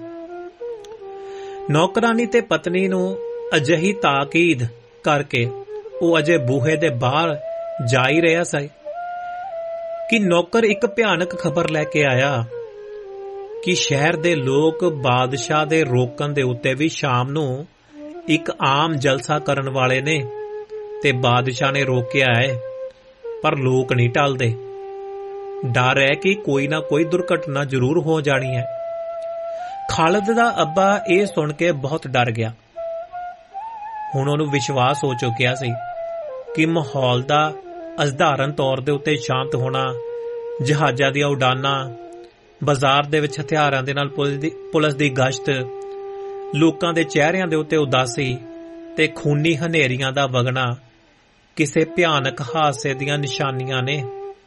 S1: ਨੌਕਰਾਨੀ ਤੇ ਪਤਨੀ ਨੂੰ ਅਜਿਹੀ ਤਾਕੀਦ ਕਰਕੇ ਉਹ ਅਜੇ ਬੂਹੇ ਦੇ ਬਾਹਰ ਜਾ ਹੀ ਰਿਹਾ ਸੀ ਕਿ ਨੌਕਰ ਇੱਕ ਭਿਆਨਕ ਖਬਰ ਲੈ ਕੇ ਆਇਆ ਕਿ ਸ਼ਹਿਰ ਦੇ ਲੋਕ ਬਾਦਸ਼ਾਹ ਦੇ ਰੋਕਣ ਦੇ ਉੱਤੇ ਵੀ ਸ਼ਾਮ ਨੂੰ ਇੱਕ ਆਮ ਜਲਸਾ ਕਰਨ ਵਾਲੇ ਨੇ, ਤੇ ਬਾਦਸ਼ਾਹ ਨੇ ਰੋਕਿਆ ਹੈ, ਪਰ ਲੋਕ ਨਹੀਂ ਟਲਦੇ। ਡਰ ਹੈ ਕਿ ਕੋਈ ਨਾ ਕੋਈ ਦੁਰਘਟਨਾ ਜ਼ਰੂਰ ਹੋ ਜਾਣੀ ਹੈ। ਖਾਲਿਦ ਦਾ ਅੱਬਾ ਇਹ ਸੁਣ ਕੇ ਬਹੁਤ ਡਰ ਗਿਆ। ਹੁਣ ਉਹਨੂੰ ਵਿਸ਼ਵਾਸ ਹੋ ਚੁੱਕਿਆ ਸੀ ਕਿ ਮਾਹੌਲ ਦਾ ਅਸਧਾਰਨ ਤੌਰ ਦੇ ਉੱਤੇ ਸ਼ਾਂਤ ਹੋਣਾ, ਜਹਾਜ਼ਾਂ ਦੀਆਂ ਉਡਾਨਾਂ, ਬਾਜ਼ਾਰ ਦੇ ਵਿੱਚ ਹਥਿਆਰਾਂ ਦੇ ਨਾਲ ਪੁਲਿਸ ਦੀ ਗਸ਼ਤ, ਲੋਕਾਂ ਦੇ ਚਿਹਰਿਆਂ ਦੇ ਉੱਤੇ ਉਦਾਸੀ ਤੇ ਖੂਨੀ ਹਨੇਰੀਆਂ ਦਾ ਵਗਣਾ ਕਿਸੇ ਭਿਆਨਕ ਹਾਦਸੇ ਦੀਆਂ ਨਿਸ਼ਾਨੀਆਂ ਨੇ।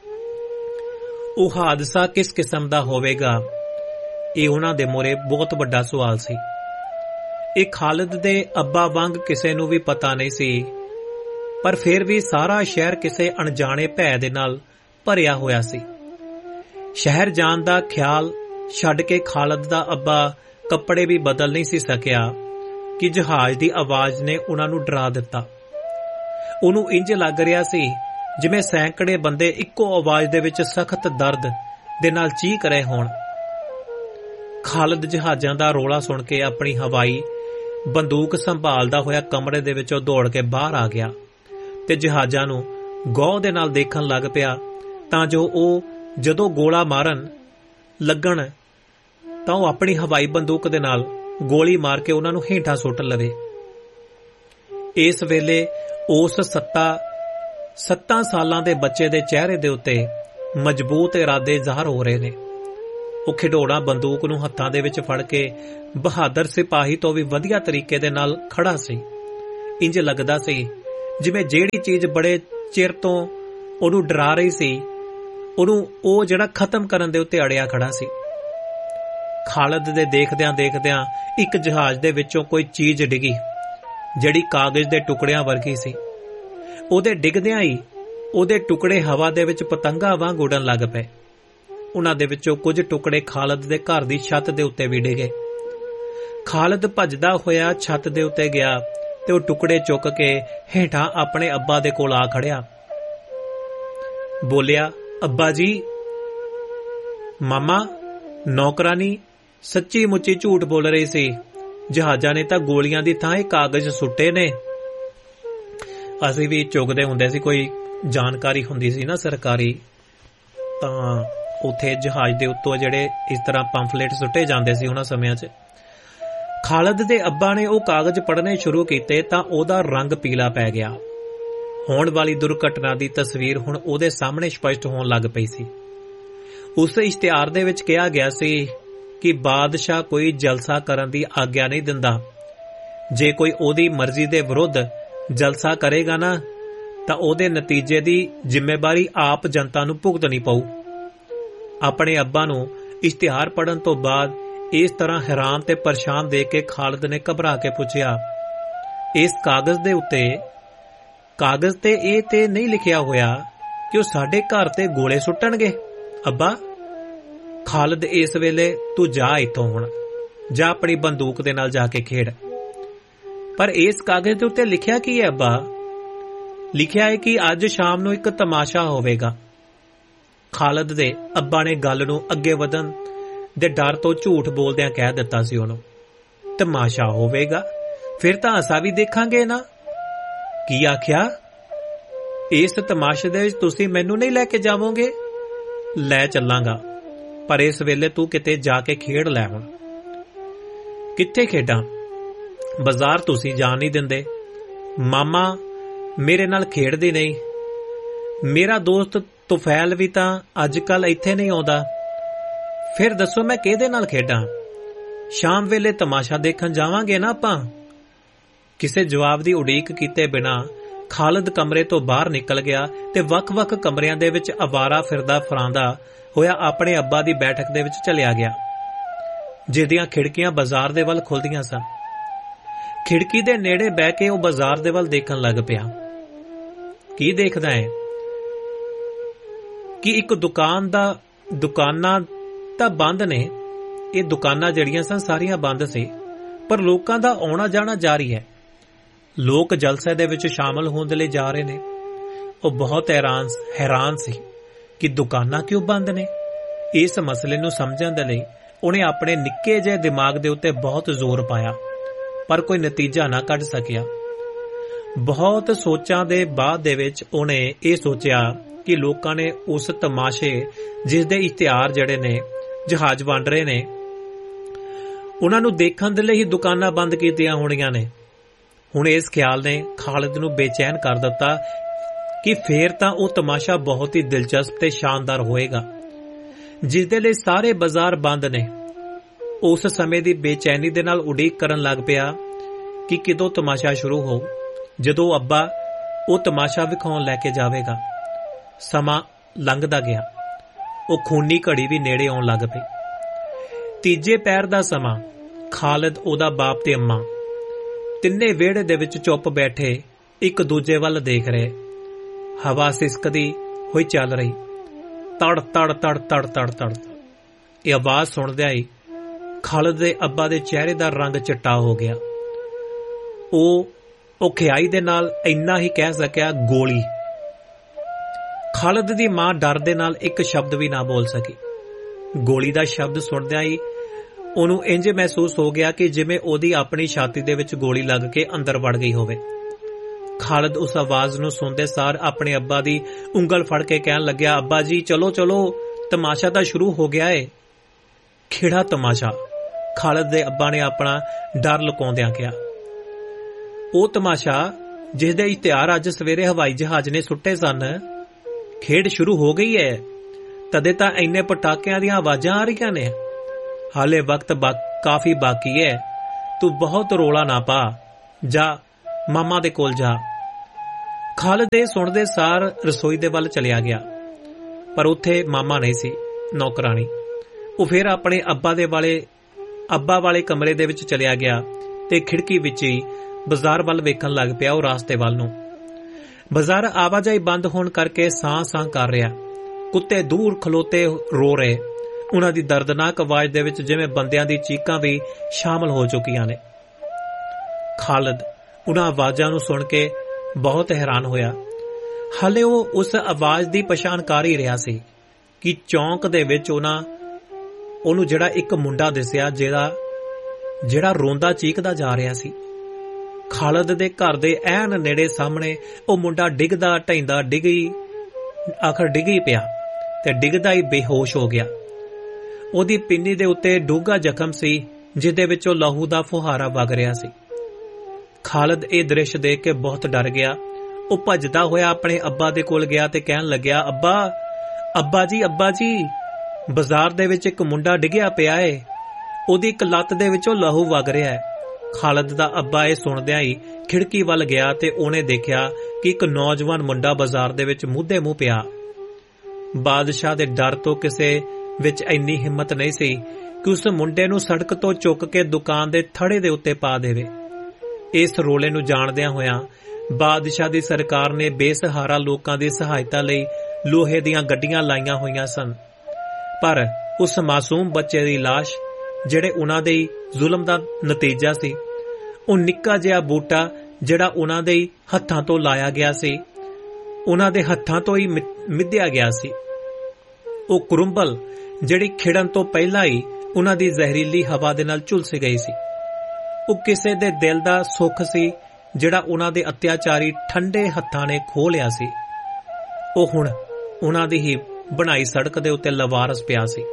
S1: ਉਹ ਹਾਦਸਾ ਕਿਸ ਕਿਸਮ ਦਾ ਹੋਵੇਗਾ, ਇਹ ਉਹਨਾਂ ਦੇ ਮੂਹਰੇ ਬਹੁਤ ਵੱਡਾ ਸਵਾਲ ਸੀ। ਇਹ ਖਾਲਿਦ ਦੇ ਅੱਬਾ ਵਾਂਗ ਕਿਸੇ ਨੂੰ ਵੀ ਪਤਾ ਨਹੀਂ ਸੀ, ਪਰ ਫਿਰ ਵੀ ਸਾਰਾ ਸ਼ਹਿਰ ਕਿਸੇ ਅਣਜਾਣੇ ਭੈ ਦੇ ਨਾਲ ਭਰਿਆ ਹੋਇਆ ਸੀ। ਸ਼ਹਿਰ ਜਾਣ ਦਾ ਖਿਆਲ ਛੱਡ ਕੇ ਖਾਲਿਦ ਦਾ ਅੱਬਾ ਕੱਪੜੇ ਵੀ ਬਦਲ ਨਹੀਂ ਸੀ ਸਕਿਆ ਕਿ ਜਹਾਜ਼ ਦੀ ਆਵਾਜ਼ ਨੇ ਉਹਨਾਂ ਨੂੰ ਡਰਾ ਦਿੱਤਾ। ਉਹਨੂੰ ਇੰਜ ਲੱਗ ਰਿਹਾ ਸੀ ਜਿਵੇਂ ਸੈਂਕੜੇ ਬੰਦੇ ਇੱਕੋ ਆਵਾਜ਼ ਦੇ ਵਿੱਚ ਸਖਤ ਦਰਦ ਦੇ ਨਾਲ ਚੀਕ ਰਹੇ ਹੋਣ। ਖਾਲਿਦ ਜਹਾਜ਼ਾਂ ਦਾ ਰੋਲਾ ਸੁਣ ਕੇ ਆਪਣੀ ਹਵਾਈ ਬੰਦੂਕ ਸੰਭਾਲਦਾ ਹੋਇਆ ਕਮਰੇ ਦੇ ਵਿੱਚੋਂ ਦੌੜ ਕੇ ਬਾਹਰ ਆ ਗਿਆ ਤੇ ਜਹਾਜ਼ਾਂ ਨੂੰ ਗੌਰ ਦੇ ਨਾਲ ਦੇਖਣ ਲੱਗ ਪਿਆ, ਤਾਂ ਜੋ ਉਹ ਜਦੋਂ ਗੋਲਾ ਮਾਰਨ ਲੱਗਣ ਤਾਂ ਉਹ ਆਪਣੀ ਹਵਾਈ ਬੰਦੂਕ ਦੇ ਨਾਲ ਗੋਲੀ ਮਾਰ ਕੇ ਉਹਨਾਂ ਨੂੰ ਹੇਠਾਂ ਸੁੱਟ ਲਵੇ। ਇਸ ਵੇਲੇ ਉਸ ਸੱਤਾ ਸੱਤਾਂ ਸਾਲਾਂ ਦੇ ਬੱਚੇ ਦੇ ਚਿਹਰੇ ਦੇ ਉੱਤੇ ਮਜ਼ਬੂਤ ਇਰਾਦੇ ਜ਼ਾਹਰ ਹੋ ਰਹੇ ਨੇ। ਉਹ ਖਿਡੌਣਾ ਬੰਦੂਕ ਨੂੰ ਹੱਥਾਂ ਦੇ ਵਿੱਚ ਫੜ ਕੇ ਬਹਾਦਰ ਸਿਪਾਹੀ ਤੋਂ ਵੀ ਵਧੀਆ ਤਰੀਕੇ ਦੇ ਨਾਲ ਖੜਾ ਸੀ। ਇੰਜ ਲੱਗਦਾ ਸੀ ਜਿਵੇਂ ਜਿਹੜੀ ਚੀਜ਼ ਬੜੇ ਚਿਰ ਤੋਂ ਉਹਨੂੰ ਡਰਾ ਰਹੀ ਸੀ, ਉਹਨੂੰ ਉਹ ਜਿਹੜਾ ਖਤਮ ਕਰਨ ਦੇ ਉੱਤੇ ਅੜਿਆ ਖੜਾ ਸੀ। ਖਾਲਿਦ ਦੇ ਦੇਖਦਿਆਂ ਦੇਖਦਿਆਂ ਇੱਕ ਜਹਾਜ਼ ਦੇ ਵਿੱਚੋਂ ਕੋਈ ਚੀਜ਼ ਡਿੱਗੀ, ਜਿਹੜੀ ਕਾਗਜ਼ ਦੇ ਟੁਕੜਿਆਂ ਵਰਗੀ ਸੀ। ਉਹਦੇ ਡਿੱਗਦਿਆਂ ਹੀ ਉਹਦੇ ਟੁਕੜੇ ਹਵਾ ਦੇ ਵਿੱਚ ਪਤੰਗਾਂ ਵਾਂਗ ਉੱਡਣ ਲੱਗ ਪਏ। ਉਹਨਾਂ ਦੇ ਵਿੱਚੋਂ ਕੁਝ ਟੁਕੜੇ ਖਾਲਿਦ ਦੇ ਘਰ ਦੀ ਛੱਤ ਦੇ ਉੱਤੇ ਵੀ ਡਿੱਗੇ। ਖਾਲਿਦ ਭੱਜਦਾ ਹੋਇਆ ਛੱਤ ਦੇ ਉੱਤੇ ਗਿਆ ਤੇ ਉਹ ਟੁਕੜੇ ਚੁੱਕ ਕੇ ਹੇਠਾਂ ਆਪਣੇ ਅੱਬਾ ਦੇ ਕੋਲ ਆ ਖੜਿਆ। ਬੋਲਿਆ, ਅੱਬਾ ਜੀ। ਮਾਮਾ, ਨੌਕਰਾਨੀ ਸੱਚੀ ਮੁੱਚੀ ਝੂਠ ਬੋਲ ਰਹੀ ਸੀ। ਜਹਾਜ਼ਾਂ ਨੇ ਤਾਂ ਗੋਲੀਆਂ ਦੀ ਥਾਂ ਇਹ ਕਾਗਜ਼ ਸੁੱਟੇ ਨੇ। ਅਸੀਂ ਵੀ ਚੁੱਕਦੇ ਹੁੰਦੇ ਸੀ, ਕੋਈ ਜਾਣਕਾਰੀ ਹੁੰਦੀ ਸੀ ਨਾ ਸਰਕਾਰੀ, ਤਾਂ ਉੱਥੇ ਜਹਾਜ਼ ਦੇ ਉੱਤੋਂ ਜਿਹੜੇ ਇਸ ਤਰ੍ਹਾਂ ਪੰਫਲੇਟ ਸੁੱਟੇ ਜਾਂਦੇ ਸੀ ਉਹਨਾਂ ਸਮਿਆਂ 'ਚ। ਖਾਲਿਦ ਦੇ ਅੱਬਾ ਨੇ ਉਹ ਕਾਗਜ਼ ਪੜ੍ਹਨੇ ਸ਼ੁਰੂ ਕੀਤੇ ਤਾਂ ਉਹਦਾ ਰੰਗ ਪੀਲਾ ਪੈ ਗਿਆ। ਹੋਣ ਵਾਲੀ ਦੁਰਘਟਨਾ ਦੀ ਤਸਵੀਰ ਹੁਣ ਉਹਦੇ ਸਾਹਮਣੇ ਸਪਸ਼ਟ ਹੋਣ ਲੱਗ ਪਈ ਸੀ। ਉਸ ਇਸ਼ਤਿਹਾਰ ਦੇ ਵਿੱਚ ਕਿਹਾ ਗਿਆ ਸੀ ਕਿ ਬਾਦਸ਼ਾਹ ਕੋਈ ਜਲਸਾ ਕਰਨ ਦੀ ਆਗਿਆ ਨਹੀਂ ਦਿੰਦਾ। ਜੇ ਕੋਈ ਉਹਦੀ ਮਰਜ਼ੀ ਦੇ ਵਿਰੁੱਧ ਜਲਸਾ ਕਰੇਗਾ ਨਾ, ਤਾਂ ਉਹਦੇ ਨਤੀਜੇ ਦੀ ਜ਼ਿੰਮੇਵਾਰੀ ਆਪ ਜਨਤਾ ਨੂੰ ਭੁਗਤਣੀ ਪਊ। ਆਪਣੇ ਅੱਬਾ ਨੂੰ ਇਸ਼ਤਿਹਾਰ ਪੜ੍ਹਨ ਤੋਂ ਬਾਅਦ ਇਸ ਤਰ੍ਹਾਂ ਹੈਰਾਨ ਤੇ ਪਰੇਸ਼ਾਨ ਦੇਖ ਕੇ ਖਾਲਿਦ ਨੇ ਘਬਰਾ ਕੇ ਪੁੱਛਿਆ, ਇਸ ਕਾਗਜ਼ ਦੇ ਉੱਤੇ ਕਾਗਜ਼ ਤੇ ਇਹ ਤੇ ਨਹੀਂ ਲਿਖਿਆ ਹੋਇਆ ਕਿ ਉਹ ਸਾਡੇ ਘਰ ਤੇ ਗੋਲੇ ਸੁੱਟਣਗੇ? ਅੱਬਾ, ਖਾਲਿਦ ਇਸ ਵੇਲੇ ਤੂੰ ਜਾ ਇੱਥੋਂ, ਹੁਣ ਜਾ ਆਪਣੀ ਬੰਦੂਕ ਦੇ ਨਾਲ ਜਾ ਕੇ ਖੇਡ। ਪਰ ਇਸ ਕਾਗਜ਼ ਦੇ ਉੱਤੇ ਲਿਖਿਆ ਕੀ ਹੈ ਅੱਬਾ? ਲਿਖਿਆ ਹੈ ਕਿ ਅੱਜ ਸ਼ਾਮ ਨੂੰ ਇੱਕ ਤਮਾਸ਼ਾ ਹੋਵੇਗਾ। ਖਾਲਿਦ ਦੇ ਅੱਬਾ ਨੇ ਗੱਲ ਨੂੰ ਅੱਗੇ ਵਧਣ ਦੇ ਡਰ ਤੋਂ ਝੂਠ ਬੋਲਦਿਆਂ ਕਹਿ ਦਿੱਤਾ ਸੀ ਉਹਨੂੰ। ਤਮਾਸ਼ਾ ਹੋਵੇਗਾ? ਫਿਰ ਤਾਂ ਅਸਾਂ ਵੀ ਦੇਖਾਂਗੇ ਨਾ। ਕੀ ਆਖਿਆ? ਇਸ ਤਮਾਸ਼ੇ ਦੇ ਵਿੱਚ ਤੁਸੀਂ ਮੈਨੂੰ ਨਹੀਂ ਲੈ ਕੇ ਜਾਵੋਗੇ? ਲੈ ਚੱਲਾਂਗਾ, ਪਰ ਇਸ ਵੇਲੇ ਤੂੰ ਕਿਤੇ ਜਾ ਕੇ ਖੇਡ ਲੈ। ਹੁਣ ਕਿੱਥੇ ਖੇਡਾਂ? ਬਾਜ਼ਾਰ ਤੁਸੀਂ ਜਾਣ ਨਹੀਂ ਦਿੰਦੇ। ਮਾਮਾ ਮੇਰੇ ਨਾਲ ਖੇਡਦੀ ਨਹੀਂ। ਮੇਰਾ ਦੋਸਤ ਤੁਫੈਲ ਵੀ ਤਾਂ ਅੱਜ ਕੱਲ ਇੱਥੇ ਨਹੀਂ ਆਉਂਦਾ। ਫਿਰ ਦੱਸੋ ਮੈਂ ਕਿਹਦੇ ਨਾਲ ਖੇਡਾਂ? ਸ਼ਾਮ ਵੇਲੇ ਤਮਾਸ਼ਾ ਦੇਖਣ ਜਾਵਾਂਗੇ ਨਾ ਆਪਾਂ। ਕਿਸੇ ਜਵਾਬ ਦੀ ਉਡੀਕ ਕੀਤੇ ਬਿਨਾਂ ਖਾਲਿਦ ਕਮਰੇ ਤੋਂ ਬਾਹਰ ਨਿਕਲ ਗਿਆ ਤੇ ਵੱਖ-ਵੱਖ ਕਮਰਿਆਂ ਦੇ ਵਿੱਚ ਅਵਾਰਾ ਫਿਰਦਾ ਫਰਾਂਦਾ ਹੋਇਆ ਆਪਣੇ ਅੱਬਾ ਦੀ ਬੈਠਕ ਦੇ ਵਿੱਚ ਚਲਿਆ ਗਿਆ, ਜਿਹਦੀਆਂ ਖਿੜਕੀਆਂ ਬਾਜ਼ਾਰ ਦੇ ਵੱਲ ਖੁੱਲਦੀਆਂ ਸਨ। ਖਿੜਕੀ ਦੇ ਨੇੜੇ ਬਹਿ ਕੇ ਉਹ ਬਾਜ਼ਾਰ ਦੇ ਵੱਲ ਦੇਖਣ ਲੱਗ ਪਿਆ। ਕੀ ਦੇਖਦਾ ਹੈ ਕਿ ਇੱਕ ਦੁਕਾਨ ਦਾ ਦੁਕਾਨਾਂ ਤਾਂ ਬੰਦ ਨੇ। ਇਹ ਦੁਕਾਨਾਂ ਜਿਹੜੀਆਂ ਸਨ ਸਾਰੀਆਂ ਬੰਦ ਸੀ, ਪਰ ਲੋਕਾਂ ਦਾ ਆਉਣਾ ਜਾਣਾ ਜਾਰੀ ਹੈ। ਲੋਕ ਜਲਸੇ ਦੇ ਵਿੱਚ ਸ਼ਾਮਲ ਹੋਣ ਦੇ ਲਈ ਜਾ ਰਹੇ ਨੇ। ਉਹ ਬਹੁਤ ਹੈਰਾਨ ਹੈਰਾਨ ਸੀ ਕਿ ਦੁਕਾਨਾਂ ਕਿਉਂ ਬੰਦ ਨੇ। ਇਸ ਮਸਲੇ ਨੂੰ ਸਮਝਣ ਦੇ ਲਈ ਉਹਨੇ ਆਪਣੇ ਨਿੱਕੇ ਜਿਹੇ ਦਿਮਾਗ ਦੇ ਉੱਤੇ ਬਹੁਤ ਜ਼ੋਰ ਪਾਇਆ, ਪਰ ਕੋਈ ਨਤੀਜਾ ਨਾ ਕੱਢ ਸਕਿਆ। ਬਹੁਤ ਸੋਚਾਂ ਦੇ ਬਾਅਦ ਦੇ ਵਿੱਚ ਉਹਨੇ ਇਹ ਸੋਚਿਆ ਕਿ ਲੋਕਾਂ ਨੇ ਉਸ ਤਮਾਸ਼ੇ ਜਿਸ ਦੇ ਇਸ਼ਤਿਹਾਰ ਜਿਹੜੇ ਨੇ ਜਹਾਜ਼ ਵੰਡ ਰਹੇ ਨੇ, ਉਹਨਾਂ ਨੂੰ ਦੇਖਣ ਦੇ ਲਈ ਹੀ ਦੁਕਾਨਾਂ ਬੰਦ ਕੀਤੀਆਂ ਹੋਣੀਆਂ ਨੇ। ਹੁਣ ਇਸ ਖਿਆਲ ਨੇ ਖਾਲਿਦ ਨੂੰ ਬੇਚੈਨ ਕਰ ਦਿੱਤਾ ਕਿ ਫੇਰ ਤਾਂ ਉਹ ਤਮਾਸ਼ਾ ਬਹੁਤ ਹੀ ਦਿਲਚਸਪ ਤੇ ਸ਼ਾਨਦਾਰ ਹੋਏਗਾ, ਜਿਸ ਦੇ ਲਈ ਸਾਰੇ ਬਾਜ਼ਾਰ ਬੰਦ ਨੇ। ਉਸ ਸਮੇਂ ਦੀ ਬੇਚੈਨੀ ਦੇ ਨਾਲ ਉਡੀਕ ਕਰਨ ਲੱਗ ਪਿਆ ਕਿ ਕਦੋਂ ਤਮਾਸ਼ਾ ਸ਼ੁਰੂ ਹੋ, ਜਦੋਂ ਅੱਬਾ ਉਹ ਤਮਾਸ਼ਾ ਵਿਖਾਉਣ ਲੈ ਕੇ ਜਾਵੇਗਾ। ਸਮਾਂ ਲੰਘਦਾ ਗਿਆ। ਉਹ ਖੂਨੀ ਘੜੀ ਵੀ ਨੇੜੇ ਆਉਣ ਲੱਗ ਪਈ। ਤੀਜੇ ਪੈਰ ਦਾ ਸਮਾਂ। ਖਾਲਿਦ, ਉਹਦਾ ਬਾਪ ਤੇ ਅੰਮਾ ਤਿੰਨੇ ਵਿਹੜੇ ਦੇ ਵਿੱਚ ਚੁੱਪ ਬੈਠੇ ਇੱਕ ਦੂਜੇ ਵੱਲ ਦੇਖ ਰਹੇ। ਹਵਾ ਸਿਸਕਦੀ ਹੋਈ ਚੱਲ ਰਹੀ, ਤੜ ਤੜ ਤੜ ਤੜ ਤੜ ਤੜ। ਇਹ ਆਵਾਜ਼ ਸੁਣਦਿਆਂ ਹੀ ਖਾਲਿਦ ਦੇ ਅੱਬਾ ਦੇ ਚਿਹਰੇ ਦਾ ਰੰਗ ਚਿੱਟਾ ਹੋ ਗਿਆ। ਉਹ ਔਖਿਆਈ ਦੇ ਨਾਲ ਇੰਨਾ ਹੀ ਕਹਿ ਸਕਿਆ, ਗੋਲੀ। ਖਾਲਿਦ ਦੀ ਮਾਂ ਡਰ ਦੇ ਨਾਲ ਇੱਕ ਸ਼ਬਦ ਵੀ ਨਾ ਬੋਲ ਸਕੀ। ਗੋਲੀ ਦਾ ਸ਼ਬਦ ਸੁਣਦਿਆਂ ਹੀ ਉਹਨੂੰ ਇੰਜ ਮਹਿਸੂਸ ਹੋ ਗਿਆ ਕਿ ਜਿਵੇਂ ਉਹਦੀ ਆਪਣੀ ਛਾਤੀ ਦੇ ਵਿੱਚ ਗੋਲੀ ਲੱਗ ਕੇ ਅੰਦਰ ਵੜ ਗਈ ਹੋਵੇ। ਖਾਲਿਦ ਉਸ ਆਵਾਜ਼ ਨੂੰ ਸੁਣਦੇ ਸਾਰ ਆਪਣੇ ਅੱਬਾ ਦੀ ਉਂਗਲ ਫੜ ਕੇ ਕਹਿਣ ਲੱਗਿਆ, ਅੱਬਾ ਜੀ ਚਲੋ ਚਲੋ, ਤਮਾਸ਼ਾ ਤਾਂ ਸ਼ੁਰੂ ਹੋ ਗਿਆ ਏ। ਖੇੜਾ ਤਮਾਸ਼ਾ? ਖਾਲਿਦ ਦੇ ਅੱਬਾ ਨੇ ਆਪਣਾ ਡਰ ਲੁਕਾਉਂਦਿਆਂ ਕਿਹਾ। ਉਹ ਤਮਾਸ਼ਾ ਜਿਸ ਦੇ ਇਸ਼ਤਿਹਾਰ ਅੱਜ ਸਵੇਰੇ ਹਵਾਈ ਜਹਾਜ਼ ਨੇ ਸੁੱਟੇ ਸਨ। ਖੇਡ ਸ਼ੁਰੂ ਹੋ ਗਈ ਹੈ। तदे तां इन्ने पटाकियां दीयां आवाजां आ रहीआं ने। हाले वक्त बा काफी बाकी है, तू बहुत रोला ना पा, जा मामा दे कोल जा। खालिद ਇਹ सुणदे सार रसोई दे वल चलिया गया, पर उत्थे मामा नहीं सी, नौकरानी। ਉਹ फिर अपने अब्बा दे वाले अब्बा वाले कमरे दे विच चलिया गया ते खिड़की विच ही बाजार वल वेखण लग पिया। ਉਹ रास्ते वल नूं बाजार आवाजाही बंद होण करके सां सां कर रिहा। कुत्ते दूर खलोते रो रहे। उन्हां दी दर्दनाक आवाज दे विच जिवें बंदियां दी चीकां भी शामिल हो चुकीआं ने। खालिद उन्हां आवाजां नूं सुण के बहुत हैरान होया। हाले ਉਹ उस आवाज दी पछाण कर ही रिहा सी कि चौंक दे विच उन्हां ਉਹਨੂੰ ਜਿਹੜਾ ਇੱਕ ਮੁੰਡਾ ਦਿਸਿਆ ਜਿਹੜਾ ਜਿਹੜਾ ਰੋਂਦਾ ਚੀਕਦਾ ਜਾ ਰਿਹਾ ਸੀ। ਖਾਲਿਦ ਦੇ ਘਰ ਦੇ ਐਨ ਨੇੜੇ ਸਾਹਮਣੇ ਉਹ ਮੁੰਡਾ ਡਿੱਗਦਾ ਢੈਂਦਾ ਡਿੱਗੀ ਆਖਰ ਡਿੱਗੀ ਪਿਆ ਤੇ ਡਿੱਗਦਾ ਹੀ ਬੇਹੋਸ਼ ਹੋ ਗਿਆ। ਉਹਦੀ ਪਿੰਨੀ ਦੇ ਉੱਤੇ ਡੂੰਘਾ ਜ਼ਖਮ ਸੀ ਜਿਹਦੇ ਵਿੱਚੋਂ ਲਹੂ ਦਾ ਫੁਹਾਰਾ ਵਗ ਰਿਹਾ ਸੀ। ਖਾਲਿਦ ਇਹ ਦ੍ਰਿਸ਼ ਦੇਖ ਕੇ ਬਹੁਤ ਡਰ ਗਿਆ। ਉਹ ਭੱਜਦਾ ਹੋਇਆ ਆਪਣੇ ਅੱਬਾ ਦੇ ਕੋਲ ਗਿਆ ਤੇ ਕਹਿਣ ਲੱਗਿਆ, ਅੱਬਾ ਅੱਬਾ ਜੀ ਅੱਬਾ ਜੀ ਬਾਜ਼ਾਰ ਦੇ ਵਿੱਚ ਇੱਕ ਮੁੰਡਾ ਡਿੱਗਿਆ ਪਿਆ ਏ, ਉਹਦੀ ਇੱਕ ਲੱਤ ਦੇ ਵਿੱਚੋਂ ਲਹੂ ਵਗ ਰਿਹਾ ਹੈ। ਖਾਲਿਦ ਦਾ ਅੱਬਾ ਇਹ ਸੁਣਦਿਆਂ ਹੀ ਖਿੜਕੀ ਵੱਲ ਗਿਆ ਤੇ ਉਹਨੇ ਦੇਖਿਆ ਕਿ ਇੱਕ ਨੌਜਵਾਨ ਮੁੰਡਾ ਬਾਜ਼ਾਰ ਦੇ ਵਿੱਚ ਮੂਧੇ ਮੂੰਹ ਪਿਆ। ਬਾਦਸ਼ਾਹ ਦੇ ਡਰ ਤੋਂ ਕਿਸੇ ਵਿੱਚ ਇੰਨੀ ਹਿੰਮਤ ਨਹੀਂ ਸੀ ਕਿ ਉਸ ਮੁੰਡੇ ਨੂੰ ਸੜਕ ਤੋਂ ਚੁੱਕ ਕੇ ਦੁਕਾਨ ਦੇ ਥੜੇ ਦੇ ਉੱਤੇ ਪਾ ਦੇਵੇ। ਇਸ ਰੋਲੇ ਨੂੰ ਜਾਣਦਿਆਂ ਹੋਇਆਂ ਬਾਦਸ਼ਾਹ ਦੀ ਸਰਕਾਰ ਨੇ ਬੇਸਹਾਰਾ ਲੋਕਾਂ ਦੀ ਸਹਾਇਤਾ ਲਈ ਲੋਹੇ ਦੀਆਂ ਗੱਡੀਆਂ ਲਾਈਆਂ ਹੋਈਆਂ ਸਨ, ਪਰ ਉਸ ਮਾਸੂਮ ਬੱਚੇ ਦੀ ਲਾਸ਼ ਜਿਹੜੇ ਉਹਨਾਂ ਦੇ ਜ਼ੁਲਮ ਦਾ ਨਤੀਜਾ ਸੀ, ਉਹ ਨਿੱਕਾ ਜਿਹਾ ਬੂਟਾ ਜਿਹੜਾ ਉਹਨਾਂ ਦੇ ਹੱਥਾਂ ਤੋਂ ਲਾਇਆ ਗਿਆ ਸੀ, ਉਹਨਾਂ ਦੇ ਹੱਥਾਂ ਤੋਂ ਹੀ ਮਿੱਧਿਆ ਗਿਆ ਸੀ। ਉਹ ਕੁਰੰਬਲ ਜਿਹੜੀ ਖਿੜਨ ਤੋਂ ਪਹਿਲਾਂ ਹੀ ਉਹਨਾਂ ਦੀ ਜ਼ਹਿਰੀਲੀ ਹਵਾ ਦੇ ਨਾਲ ਝੁਲਸ ਗਈ ਸੀ। ਉਹ ਕਿਸੇ ਦੇ ਦਿਲ ਦਾ ਸੁੱਖ ਸੀ ਜਿਹੜਾ ਉਹਨਾਂ ਦੇ ਅਤਿਆਚਾਰੀ ਠੰਡੇ ਹੱਥਾਂ ਨੇ ਖੋਹ ਲਿਆ ਸੀ। ਉਹ ਹੁਣ ਉਹਨਾਂ ਦੀ ਹੀ ਬਣਾਈ ਸੜਕ ਦੇ ਉੱਤੇ ਲਵਾਰਸ ਪਿਆ ਸੀ।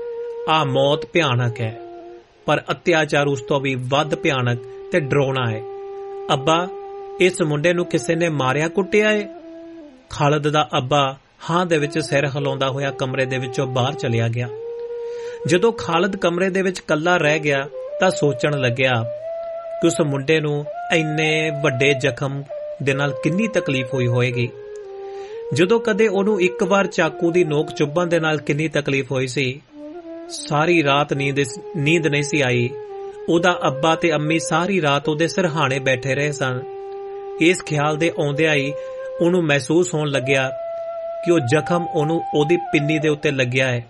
S1: ਆ ਮੌਤ ਭਿਆਨਕ ਹੈ, ਪਰ ਅਤਿਆਚਾਰ ਉਸ ਤੋਂ ਵੀ ਵੱਧ ਭਿਆਨਕ ਤੇ ਡਰਾਉਣਾ ਹੈ। ਅੱਬਾ, ਇਸ ਮੁੰਡੇ ਨੂੰ ਕਿਸੇ ਨੇ ਮਾਰਿਆ ਕੁੱਟਿਆ ਏ? ਖਾਲਿਦ ਦਾ ਅੱਬਾ ਹਾਂ ਦੇ ਵਿੱਚ ਸਿਰ ਹਿਲਾਉਂਦਾ ਹੋਇਆ ਕਮਰੇ ਦੇ ਵਿੱਚੋਂ ਬਾਹਰ ਚਲਿਆ ਗਿਆ। ਜਦੋਂ ਖਾਲਿਦ ਕਮਰੇ ਦੇ ਵਿੱਚ ਇਕੱਲਾ ਰਹਿ ਗਿਆ ਤਾਂ ਸੋਚਣ ਲੱਗਿਆ ਕਿ ਉਸ ਮੁੰਡੇ ਨੂੰ ਇੰਨੇ ਵੱਡੇ ਜ਼ਖਮ ਦੇ ਨਾਲ ਕਿੰਨੀ ਤਕਲੀਫ ਹੋਈ ਹੋਏਗੀ। ਜਦੋਂ ਕਦੇ ਉਹਨੂੰ ਇੱਕ ਵਾਰ ਚਾਕੂ ਦੀ ਨੋਕ ਚੁੱਭਣ ਦੇ ਨਾਲ ਕਿੰਨੀ ਤਕਲੀਫ ਹੋਈ ਸੀ। ਸਾਰੀ ਰਾਤ ਨੀਂਦ ਨੀਂਦ ਨਹੀਂ ਸੀ ਆਈ। ਉਹਦਾ ਅੱਬਾ ਤੇ ਅੰਮੀ ਸਾਰੀ ਰਾਤ ਉਹਦੇ ਸਿਰਹਾਣੇ ਬੈਠੇ ਰਹੇ ਸਨ। ਇਸ ਖਿਆਲ ਦੇ ਆਉਂਦਿਆਂ ਹੀ ਉਹਨੂੰ ਮਹਿਸੂਸ ਹੋਣ ਲੱਗਿਆ ਕਿ ਉਹ ਜ਼ਖਮ ਉਹਨੂੰ ਉਹਦੀ ਪਿੰਨੀ ਦੇ ਉੱਤੇ ਲੱਗਿਆ ਹੈ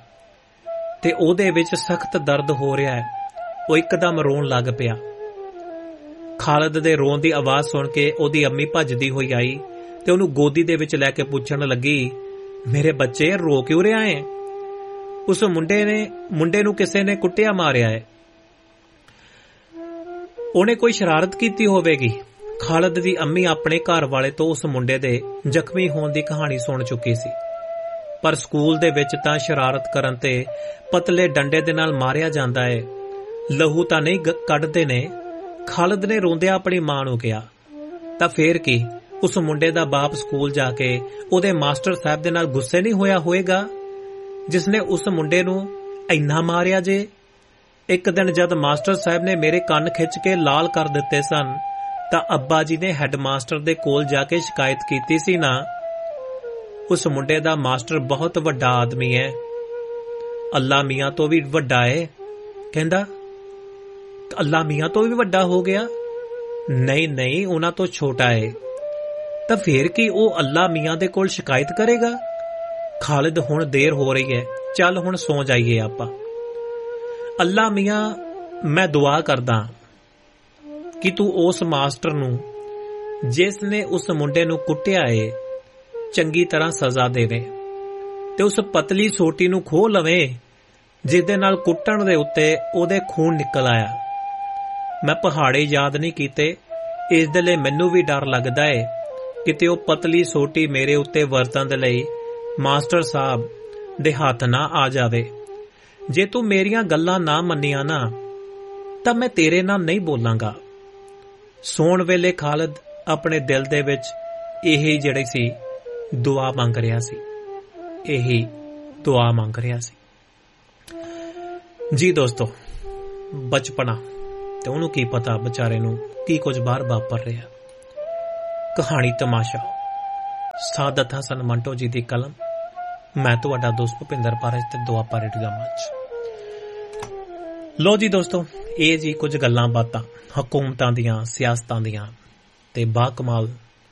S1: ਤੇ ਉਹਦੇ ਵਿੱਚ ਸਖਤ ਦਰਦ ਹੋ ਰਿਹਾ ਹੈ। ਉਹ ਇੱਕਦਮ ਰੋਣ ਲੱਗ ਪਿਆ। ਖਾਲਿਦ ਦੇ ਰੋਣ ਦੀ ਆਵਾਜ਼ ਸੁਣ ਕੇ ਉਹਦੀ ਅੰਮੀ ਭੱਜਦੀ ਹੋਈ ਆਈ ਤੇ ਉਹਨੂੰ ਗੋਦੀ ਦੇ ਵਿੱਚ ਲੈ ਕੇ ਪੁੱਛਣ ਲੱਗੀ, ਮੇਰੇ ਬੱਚੇ ਰੋ ਕਿਉਂ ਰਿਹਾ ਹੈ? ਉਸ ਮੁੰਡੇ ਨੇ ਮੁੰਡੇ ਨੂੰ ਕਿਸੇ ਨੇ ਕੁੱਟਿਆ ਮਾਰਿਆ ਹੈ। ਉਹਨੇ ਕੋਈ ਸ਼ਰਾਰਤ ਕੀਤੀ ਹੋਵੇਗੀ। ਖਾਲਿਦ ਦੀ ਅੰਮੀ ਆਪਣੇ ਘਰ ਵਾਲੇ ਤੋਂ ਉਸ ਮੁੰਡੇ ਦੇ ਜ਼ਖਮੀ ਹੋਣ ਦੀ ਕਹਾਣੀ ਸੁਣ ਚੁੱਕੀ ਸੀ, ਪਰ ਸਕੂਲ ਦੇ ਵਿੱਚ ਤਾਂ ਸ਼ਰਾਰਤ ਕਰਨ ਤੇ ਪਤਲੇ ਡੰਡੇ ਦੇ ਨਾਲ ਮਾਰਿਆ ਜਾਂਦਾ ਹੈ, ਲਹੂ ਤਾਂ ਨਹੀਂ ਕੱਢਦੇ ਨੇ। ਖਾਲਿਦ ਨੇ ਰੋਂਦਿਆਂ ਆਪਣੀ ਮਾਂ ਨੂੰ ਕਿਹਾ। ਤਾਂ ਫੇਰ ਕੀ ਉਸ ਮੁੰਡੇ ਦਾ ਬਾਪ ਸਕੂਲ ਜਾ ਕੇ ਉਹਦੇ ਮਾਸਟਰ ਸਾਹਿਬ ਦੇ ਨਾਲ ਗੁੱਸੇ ਨਹੀਂ ਹੋਇਆ ਹੋਏਗਾ ਜਿਸ ਨੇ ਉਸ ਮੁੰਡੇ ਨੂੰ ਇੰਨਾ ਮਾਰਿਆ ਜੇ? ਇੱਕ ਦਿਨ ਜਦ ਮਾਸਟਰ ਸਾਹਿਬ ਨੇ ਮੇਰੇ ਕੰਨ ਖਿੱਚ ਕੇ ਲਾਲ ਕਰ ਦਿੱਤੇ ਸਨ ਤਾਂ ਅੱਬਾ ਜੀ ਨੇ ਹੈੱਡ ਮਾਸਟਰ ਦੇ ਕੋਲ ਜਾ ਕੇ ਸ਼ਿਕਾਇਤ ਕੀਤੀ ਸੀ ਨਾ। ਉਸ ਮੁੰਡੇ ਦਾ ਮਾਸਟਰ ਬਹੁਤ ਵੱਡਾ ਆਦਮੀ ਹੈ, ਅੱਲਾ ਮੀਆਂ ਤੋਂ ਵੀ ਵੱਡਾ ਹੈ। ਕਹਿੰਦਾ ਅੱਲਾ ਮੀਆਂ ਤੋਂ ਵੀ ਵੱਡਾ ਹੋ ਗਿਆ? ਨਹੀਂ ਨਹੀਂ, ਉਹਨਾਂ ਤੋਂ ਛੋਟਾ ਹੈ। ਤਾਂ ਫੇਰ ਕੀ ਉਹ ਅੱਲਾ ਮੀਆਂ ਦੇ ਕੋਲ ਸ਼ਿਕਾਇਤ ਕਰੇਗਾ? ਖਾਲਿਦ, ਹੁਣ ਦੇਰ ਹੋ ਰਹੀ ਹੈ, ਚੱਲ ਹੁਣ ਸੌਂ ਜਾਈਏ ਆਪਾਂ। ਅੱਲਾ ਮੀਆਂ, ਮੈਂ ਦੁਆ ਕਰਦਾ ਕਿ ਤੂੰ ਉਸ ਮਾਸਟਰ ਨੂੰ ਜਿਸ ਨੇ ਉਸ ਮੁੰਡੇ ਨੂੰ ਕੁੱਟਿਆ ਏ ਚੰਗੀ ਤਰ੍ਹਾਂ ਸਜ਼ਾ ਦੇਵੇ ਤੇ ਉਸ ਪਤਲੀ ਸੋਟੀ ਨੂੰ ਖੋਹ ਲਵੇ ਜਿਹਦੇ ਨਾਲ ਕੁੱਟਣ ਦੇ ਉੱਤੇ ਉਹਦੇ ਖੂਨ ਨਿਕਲ ਆਇਆ। ਮੈਂ ਪਹਾੜੇ ਯਾਦ ਨਹੀਂ ਕੀਤੇ, ਇਸ ਦੇ ਲਈ ਮੈਨੂੰ ਵੀ ਡਰ ਲੱਗਦਾ ਏ ਕਿਤੇ ਉਹ ਪਤਲੀ ਸੋਟੀ ਮੇਰੇ ਉੱਤੇ ਵਰਤਣ ਦੇ ਲਈ ਮਾਸਟਰ ਸਾਹਿਬ ਦੇ ਹੱਥ ਨਾ ਆ ਜਾਵੇ। ਜੇ ਤੂੰ ਮੇਰੀਆਂ ਗੱਲਾਂ ਨਾ ਮੰਨੀਆਂ ਨਾ ਤਾਂ ਮੈਂ ਤੇਰੇ ਨਾਲ ਨਹੀਂ ਬੋਲਾਂਗਾ। ਸੌਣ ਵੇਲੇ ਖਾਲਿਦ ਆਪਣੇ ਦਿਲ ਦੇ ਵਿੱਚ ਇਹੀ ਜਿਹੜੀ ਸੀ ਦੁਆ ਮੰਗ ਰਿਹਾ ਸੀ, ਇਹੀ ਦੁਆ ਮੰਗ ਰਿਹਾ ਸੀ। ਜੀ ਦੋਸਤੋ, ਬਚਪਨਾ ਤੇ ਉਹਨੂੰ ਕੀ ਪਤਾ ਵਿਚਾਰੇ ਨੂੰ ਕੀ ਕੁਝ ਬਾਹਰ ਵਾਪਰ ਰਿਹਾ। ਕਹਾਣੀ ਤਮਾਸ਼ਾ, ਸਾਦਤ ਹਸਨ ਮੰਟੋ ਜੀ ਦੀ ਕਲਮ। ਮੈਂ ਤੁਹਾਡਾ ਦੋਸਤ ਭੁਪਿੰਦਰ ਪਾਰਜ ਤੇ ਦੁਆਪਾ ਰੇਡੀਓ ਦਾ ਮੰਚ। ਲੋ ਜੀ ਦੋਸਤੋ, ਇਹ ਜੀ ਕੁਝ ਗੱਲਾਂ ਬਾਤਾਂ ਹਕੂਮਤਾਂ ਦੀਆਂ, ਸਿਆਸਤਾਂ ਦੀਆਂ ਤੇ ਬਾਕਮਾਲ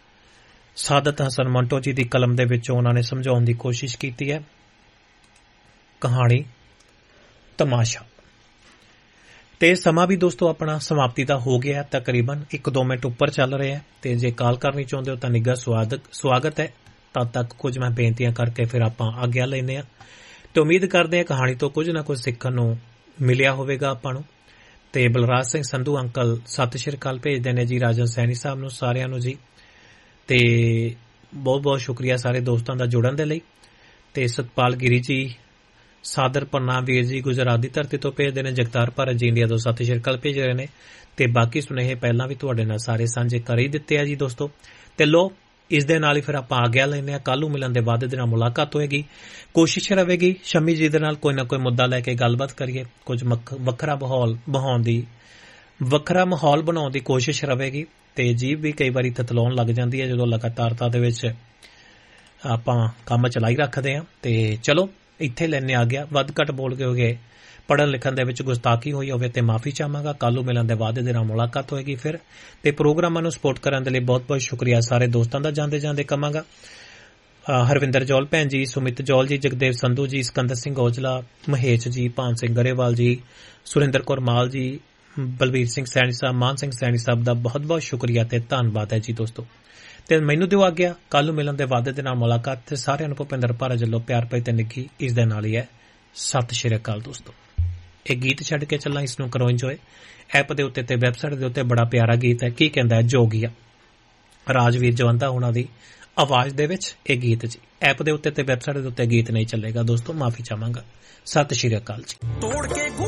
S1: ਸਾਦਤ ਹਸਨ ਮੰਟੋ ਜੀ ਦੀ ਕਲਮ ਦੇ ਵਿੱਚੋਂ ਉਹਨਾਂ ਨੇ ਸਮਝਾਉਣ ਦੀ ਕੋਸ਼ਿਸ਼ ਕੀਤੀ ਹੈ। ਕਹਾਣੀ ਤਮਾਸ਼ਾ। ਤੇ ਸਮਾਂ ਵੀ ਦੋਸਤੋ ਆਪਣਾ ਸਮਾਪਤੀ ਦਾ ਹੋ ਗਿਆ, ਤਕਰੀਬਨ ਇੱਕ ਦੋ ਮਿੰਟ ਉੱਪਰ ਚੱਲ ਰਿਹਾ ਹੈ। ਤੇ ਜੇ ਕਾਲ ਕਰਨੀ ਚਾਹੁੰਦੇ ਹੋ ਤਾਂ ਨਿੱਘਾ ਸਵਾਗਤ ਸਵਾਗਤ ਹੈ। ਤਦ ਤੱਕ ਕੁਝ ਮੈਂ ਬੇਨਤੀਆਂ ਕਰਕੇ ਫਿਰ ਆਪਾਂ ਆਗਿਆ ਲੈਂਦੇ ਹਾਂ ਤੇ ਉਮੀਦ ਕਰਦੇ ਹਾਂ ਕਹਾਣੀ ਤੋਂ ਕੁਝ ਨਾ ਕੁਝ ਸਿੱਖਣ ਨੂੰ ਮਿਲਿਆ ਹੋਵੇਗਾ ਆਪਾਂ ਨੂੰ। ਤੇ ਬਲਰਾਜ ਸਿੰਘ ਸੰਧੂ ਅੰਕਲ ਸਤਿ ਸ਼੍ਰੀ ਅਕਾਲ ਭੇਜਦੇ ਨੇ ਜੀ ਰਾਜਨ ਸੈਣੀ ਸਾਹਿਬ ਨੂੰ, ਸਾਰਿਆਂ ਨੂੰ ਜੀ। ਤੇ ਬਹੁਤ ਬਹੁਤ ਸ਼ੁਕਰੀਆ ਸਾਰੇ ਦੋਸਤਾਂ ਦਾ ਜੁੜਨ ਦੇ ਲਈ। ਤੇ ਸਤਪਾਲ ਗਿਰੀ ਜੀ, ਸਾਦਰ ਪ੍ਰਣਾਮ ਵੀਰ ਜੀ, ਗੁਜਰਾਤ ਦੀ ਧਰਤੀ ਤੋਂ ਭੇਜਦੇ ਨੇ। ਜਗਤਾਰ ਭਾਰਤ ਜੀ ਇੰਡੀਆ ਤੋਂ ਸਤਿ ਸ਼੍ਰੀ ਅਕਾਲ ਭੇਜ ਰਹੇ ਨੇ। ਤੇ ਬਾਕੀ ਸੁਨੇਹੇ ਪਹਿਲਾਂ ਵੀ ਤੁਹਾਡੇ ਨਾਲ ਸਾਰੇ ਸਾਂਝੇ ਕਰ ਹੀ ਦਿੱਤੇ ਆ ਜੀ ਦੋਸਤੋ। ਤੇ ਲੋ, ਇਸ ਦੇ ਨਾਲ ਹੀ ਫਿਰ ਆਪਾਂ ਆਗਿਆ ਲੈਂਦੇ ਹਾਂ। ਕੱਲ੍ਹ ਨੂੰ ਮਿਲਣ ਦੇ ਵਾਅਦੇ ਦੇ ਨਾਲ ਮੁਲਾਕਾਤ ਹੋਏਗੀ। ਕੋਸ਼ਿਸ਼ ਰਹੇਗੀ ਸ਼ਮੀ ਜੀ ਦੇ ਨਾਲ ਕੋਈ ਨਾ ਕੋਈ ਮੁੱਦਾ ਲੈ ਕੇ ਗੱਲਬਾਤ ਕਰੀਏ, ਕੁਝ ਵੱਖਰਾ ਮਾਹੌਲ ਬਣਾਉਣ ਦੀ ਵੱਖਰਾ ਮਾਹੌਲ ਬਣਾਉਣ ਦੀ ਕੋਸ਼ਿਸ਼ ਰਹੇਗੀ। ਤੇ ਜੀਭ ਵੀ ਕਈ ਵਾਰੀ ਤਤਲਾਉਣ ਲੱਗ ਜਾਂਦੀ ਹੈ ਜਦੋਂ ਲਗਾਤਾਰਤਾ ਦੇ ਵਿੱਚ ਆਪਾਂ ਕੰਮ ਚਲਾਈ ਰੱਖਦੇ ਹਾਂ। ਤੇ ਚਲੋ ਇੱਥੇ ਲੈਣੇ ਆ ਗਿਆ। ਵੱਧ ਘੱਟ ਬੋਲ ਕੇ ਹੋ ਗਏ, ਪੜ੍ਹਨ ਲਿਖਣ ਦੇ ਵਿੱਚ ਗੁਸਤਾਖੀ ਹੋਈ ਹੋਵੇ ਤੇ ਮਾਫੀ ਚਾਹਾਂਗਾ। ਕੱਲ੍ਹ ਨੂੰ ਮਿਲਣ ਦੇ ਵਾਅਦੇ ਦੇ ਨਾਲ ਮੁਲਾਕਾਤ ਹੋਏਗੀ ਫਿਰ। ਤੇ ਪ੍ਰੋਗਰਾਮਾਂ ਨੂੰ ਸਪੋਰਟ ਕਰਨ ਦੇ ਲਈ ਬਹੁਤ ਬਹੁਤ ਸ਼ੁਕਰੀਆ ਸਾਰੇ ਦੋਸਤਾਂ ਦਾ ਜਾਂਦੇ ਜਾਂਦੇ ਕਵਾਂਗਾ। ਹਰਵਿੰਦਰ ਜੌਲ ਭੈਣ ਜੀ, ਸੁਮਿਤ ਜੌਲ ਜੀ, ਜਗਦੇਵ ਸੰਧੂ ਜੀ, ਸਿਕੰਦਰ ਸਿੰਘ ਔਜਲਾ, ਮਹੇਸ਼ ਜੀ, ਭਾਨ ਸਿੰਘ ਗਰੇਵਾਲ ਜੀ, ਸੁਰਿੰਦਰ ਕੌਰ ਮਾਲ ਜੀ, ਬਲਬੀਰ ਸਿੰਘ ਸੈਣੀ ਸਾਹਿਬ, ਮਾਨ ਸਿੰਘ ਸੈਣੀ ਸਾਹਿਬ ਦਾ ਬਹੁਤ ਬਹੁਤ ਸ਼ੁਕਰੀਆ ਤੇ ਧੰਨਵਾਦ ਹੈ ਜੀ ਦੋਸਤੋ। ਤੇ ਮੈਨੂੰ ਦਿਓ ਆਗਿਆ। ਕੱਲ੍ਹ ਨੂੰ ਮਿਲਣ ਦੇ ਵਾਅਦੇ ਦੇ ਨਾਲ ਮੁਲਾਕਾਤ। ਤੇ ਸਾਰਿਆਂ ਨੂੰ ਭੁਪਿੰਦਰ ਭਾਰਜ ਵੱਲੋਂ ਪਿਆਰ ਭਰੀ ਤੇ ਨਿੱਘੀ ਇਸ ਦੇ ਨਾਲ ਹੀ ਹੈ ਸਤਿ ਸ਼੍ਰੀ ਅਕਾਲ ਦੋਸਤੋ। ਇਹ ਗੀਤ ਛੱਡ ਕੇ ਚੱਲਾਂ, ਇਸ ਨੂੰ ਕਰੋ ਇੰਜੋਏ। ਐਪ ਦੇ ਉੱਤੇ ਤੇ ਵੈਬਸਾਈਟ ਦੇ ਉੱਤੇ ਬੜਾ ਪਿਆਰਾ ਗੀਤ ਹੈ, ਕੀ ਕਹਿੰਦਾ ਹੈ ਜੋਗੀਆ, ਰਾਜਵੀਰ ਜਵੰਦਾ ਉਹਨਾਂ ਦੀ ਆਵਾਜ਼ ਦੇ ਵਿੱਚ ਇਹ ਗੀਤ ਜੀ। ਐਪ ਦੇ ਉੱਤੇ ਤੇ ਵੈਬਸਾਈਟ ਦੇ ਉੱਤੇ ਗੀਤ ਨਹੀਂ ਚੱਲੇਗਾ ਦੋਸਤੋ, ਮਾਫੀ ਚਾਹਾਂਗਾ। ਸਤਿ ਸ਼੍ਰੀ ਅਕਾਲ ਜੀ।
S2: ਤੋੜ ਕੇ